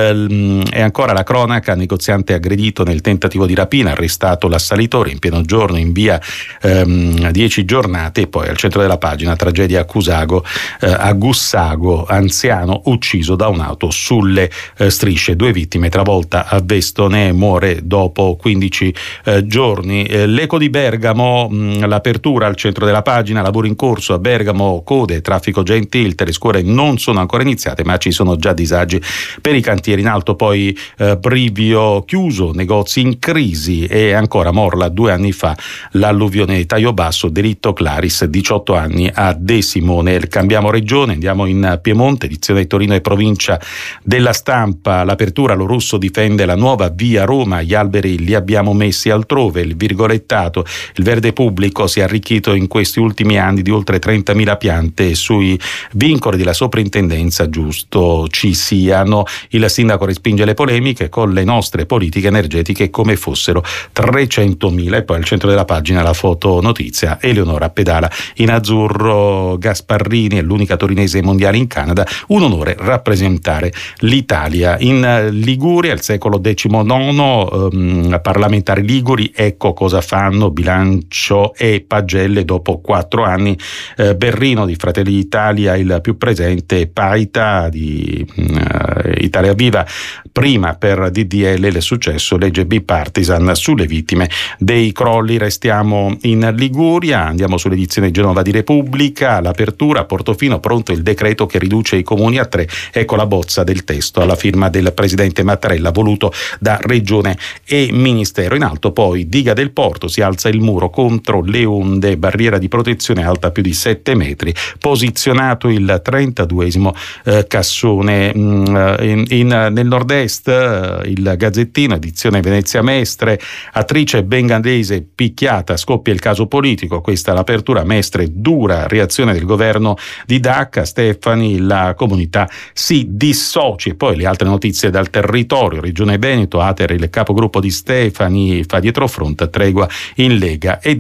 Speaker 4: Eh, e ancora la cronaca: negoziante aggredito nel tentativo di rapina, arrestato l'assalitore in pieno giorno in via ehm, dieci giornate. E poi al centro della pagina tragedia a Cusago, eh, a Gussago, anziano ucciso da un'auto sulle eh, strisce, due vittime, travolta a Vestone, muore dopo quindici eh, giorni. Eh, l'Eco di Bergamo, l'apertura al centro della pagina, lavoro in corso a Bergamo, code, traffico già in tilt, le scuole non sono ancora iniziate ma ci sono già disagi per i cantieri. In alto poi eh, Brivio chiuso, negozi in crisi. E ancora Morla, due anni fa l'alluvione di Taio Basso, delitto Claris, diciotto anni a De Simone. Cambiamo regione, andiamo in Piemonte, edizione Torino e provincia della Stampa. L'apertura, lo Russo difende la nuova via Roma, gli alberi li abbiamo messi altrove, il virgolettato, il verde pubblico si è arricchito in questi ultimi anni di oltre trentamila piante. Sui vincoli della soprintendenza giusto ci siano. Il sindaco respinge le polemiche con le nostre politiche energetiche come fossero trecentomila. E poi al centro della pagina la foto notizia: Eleonora pedala in azzurro, Gasparrini è l'unica torinese mondiale in Canada, un onore rappresentare l'Italia. In Liguria, il secolo diciannove, ehm, parlamentari liguri, ecco cosa fanno, bilancio e pagelle dopo quattro anni. eh, Berrino di Fratelli d'Italia il più presente, Paita di uh, Italia Viva prima per D D L il successo, legge bipartisan sulle vittime dei crolli. Restiamo in Liguria, andiamo sull'edizione Genova di Repubblica. L'apertura, Portofino, pronto il decreto che riduce i comuni a tre. Ecco la bozza del testo alla firma del presidente Mattarella, voluto da regione e ministero. In alto poi diga del porto, si alza il muro contro le onde, barriera di protezione alta più di sette metri, posizionato il trentaduesimo eh, cassone. Mm, in, in, nel nord-est eh, il Gazzettino, edizione Venezia Mestre, attrice bengandese picchiata, scoppia il caso politico. Questa è l'apertura, Mestre, dura reazione del governo di Dacca, Stefani, la comunità si dissoci. E poi le altre notizie dal territorio: Regione Veneto, Ater, il capogruppo di Stefani fa dietrofront, tregua in Lega e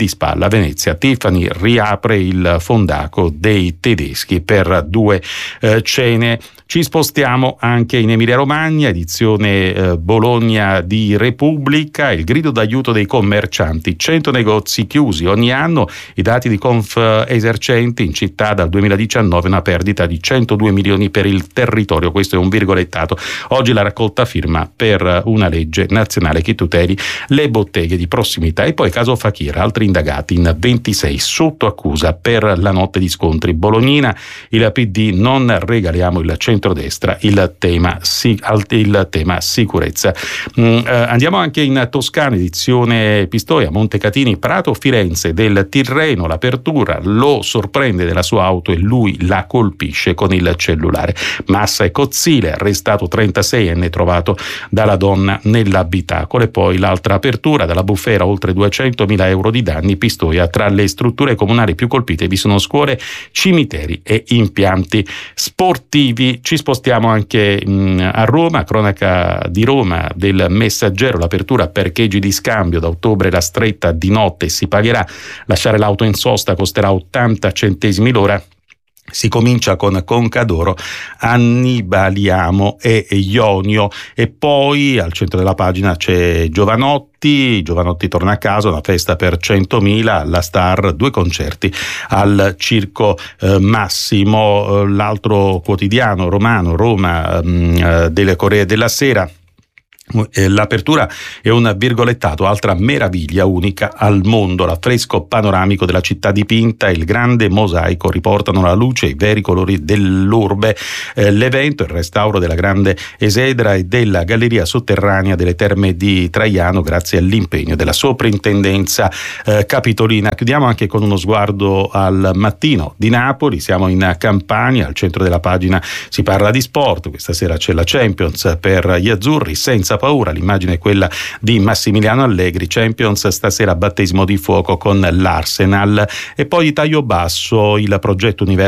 Speaker 4: di spalla Venezia. Tiffany riapre il fondaco dei tedeschi per due eh, cene. Ci spostiamo anche in Emilia-Romagna, edizione eh, Bologna di Repubblica, il grido d'aiuto dei commercianti, cento negozi chiusi ogni anno, i dati di Confesercenti, in città dal duemiladiciannove una perdita di centodue milioni per il territorio, questo è un virgolettato. Oggi la raccolta firma per una legge nazionale che tuteli le botteghe di prossimità. E poi caso Fakir, altri indagati in ventisei sotto accusa per la notte di scontri bolognina, il P D non regaliamo il centrodestra, il tema, il tema sicurezza. Mm, eh, andiamo anche in Toscana, edizione Pistoia, Montecatini, Prato, Firenze, del Tirreno, l'apertura, lo sorprende della sua auto e lui la colpisce con il cellulare. Massa e Cozzile, arrestato trentaseienne trovato dalla donna nell'abitacolo. E poi l'altra apertura, dalla bufera oltre duecentomila euro di danni, Pistoia, tra le strutture comunali più colpite vi sono scuole, cimiteri e impianti sportivi. Ci spostiamo anche mh, a Roma, cronaca di Roma del Messaggero, l'apertura parcheggi di scambio, da ottobre la stretta di notte si pagherà, lasciare l'auto in sosta costerà ottanta centesimi l'ora. Si comincia con Concadoro, Annibaliamo e Ionio, e poi al centro della pagina c'è Giovanotti. Giovanotti torna a casa, una festa per centomila, alla Star, due concerti al Circo eh, Massimo. L'altro quotidiano romano, Roma, mh, delle Corriere della Sera. L'apertura è un virgolettato, altra meraviglia unica al mondo, l'affresco panoramico della città dipinta e il grande mosaico riportano alla luce i veri colori dell'urbe. Eh, l'evento, il restauro della grande esedra e della galleria sotterranea delle Terme di Traiano, grazie all'impegno della soprintendenza eh, capitolina. Chiudiamo anche con uno sguardo al Mattino di Napoli, siamo in Campania, al centro della pagina si parla di sport, questa sera c'è la Champions per gli azzurri, senza paura, l'immagine è quella di Massimiliano Allegri, Champions stasera battesimo di fuoco con l'Arsenal. E poi di taglio basso il progetto Universo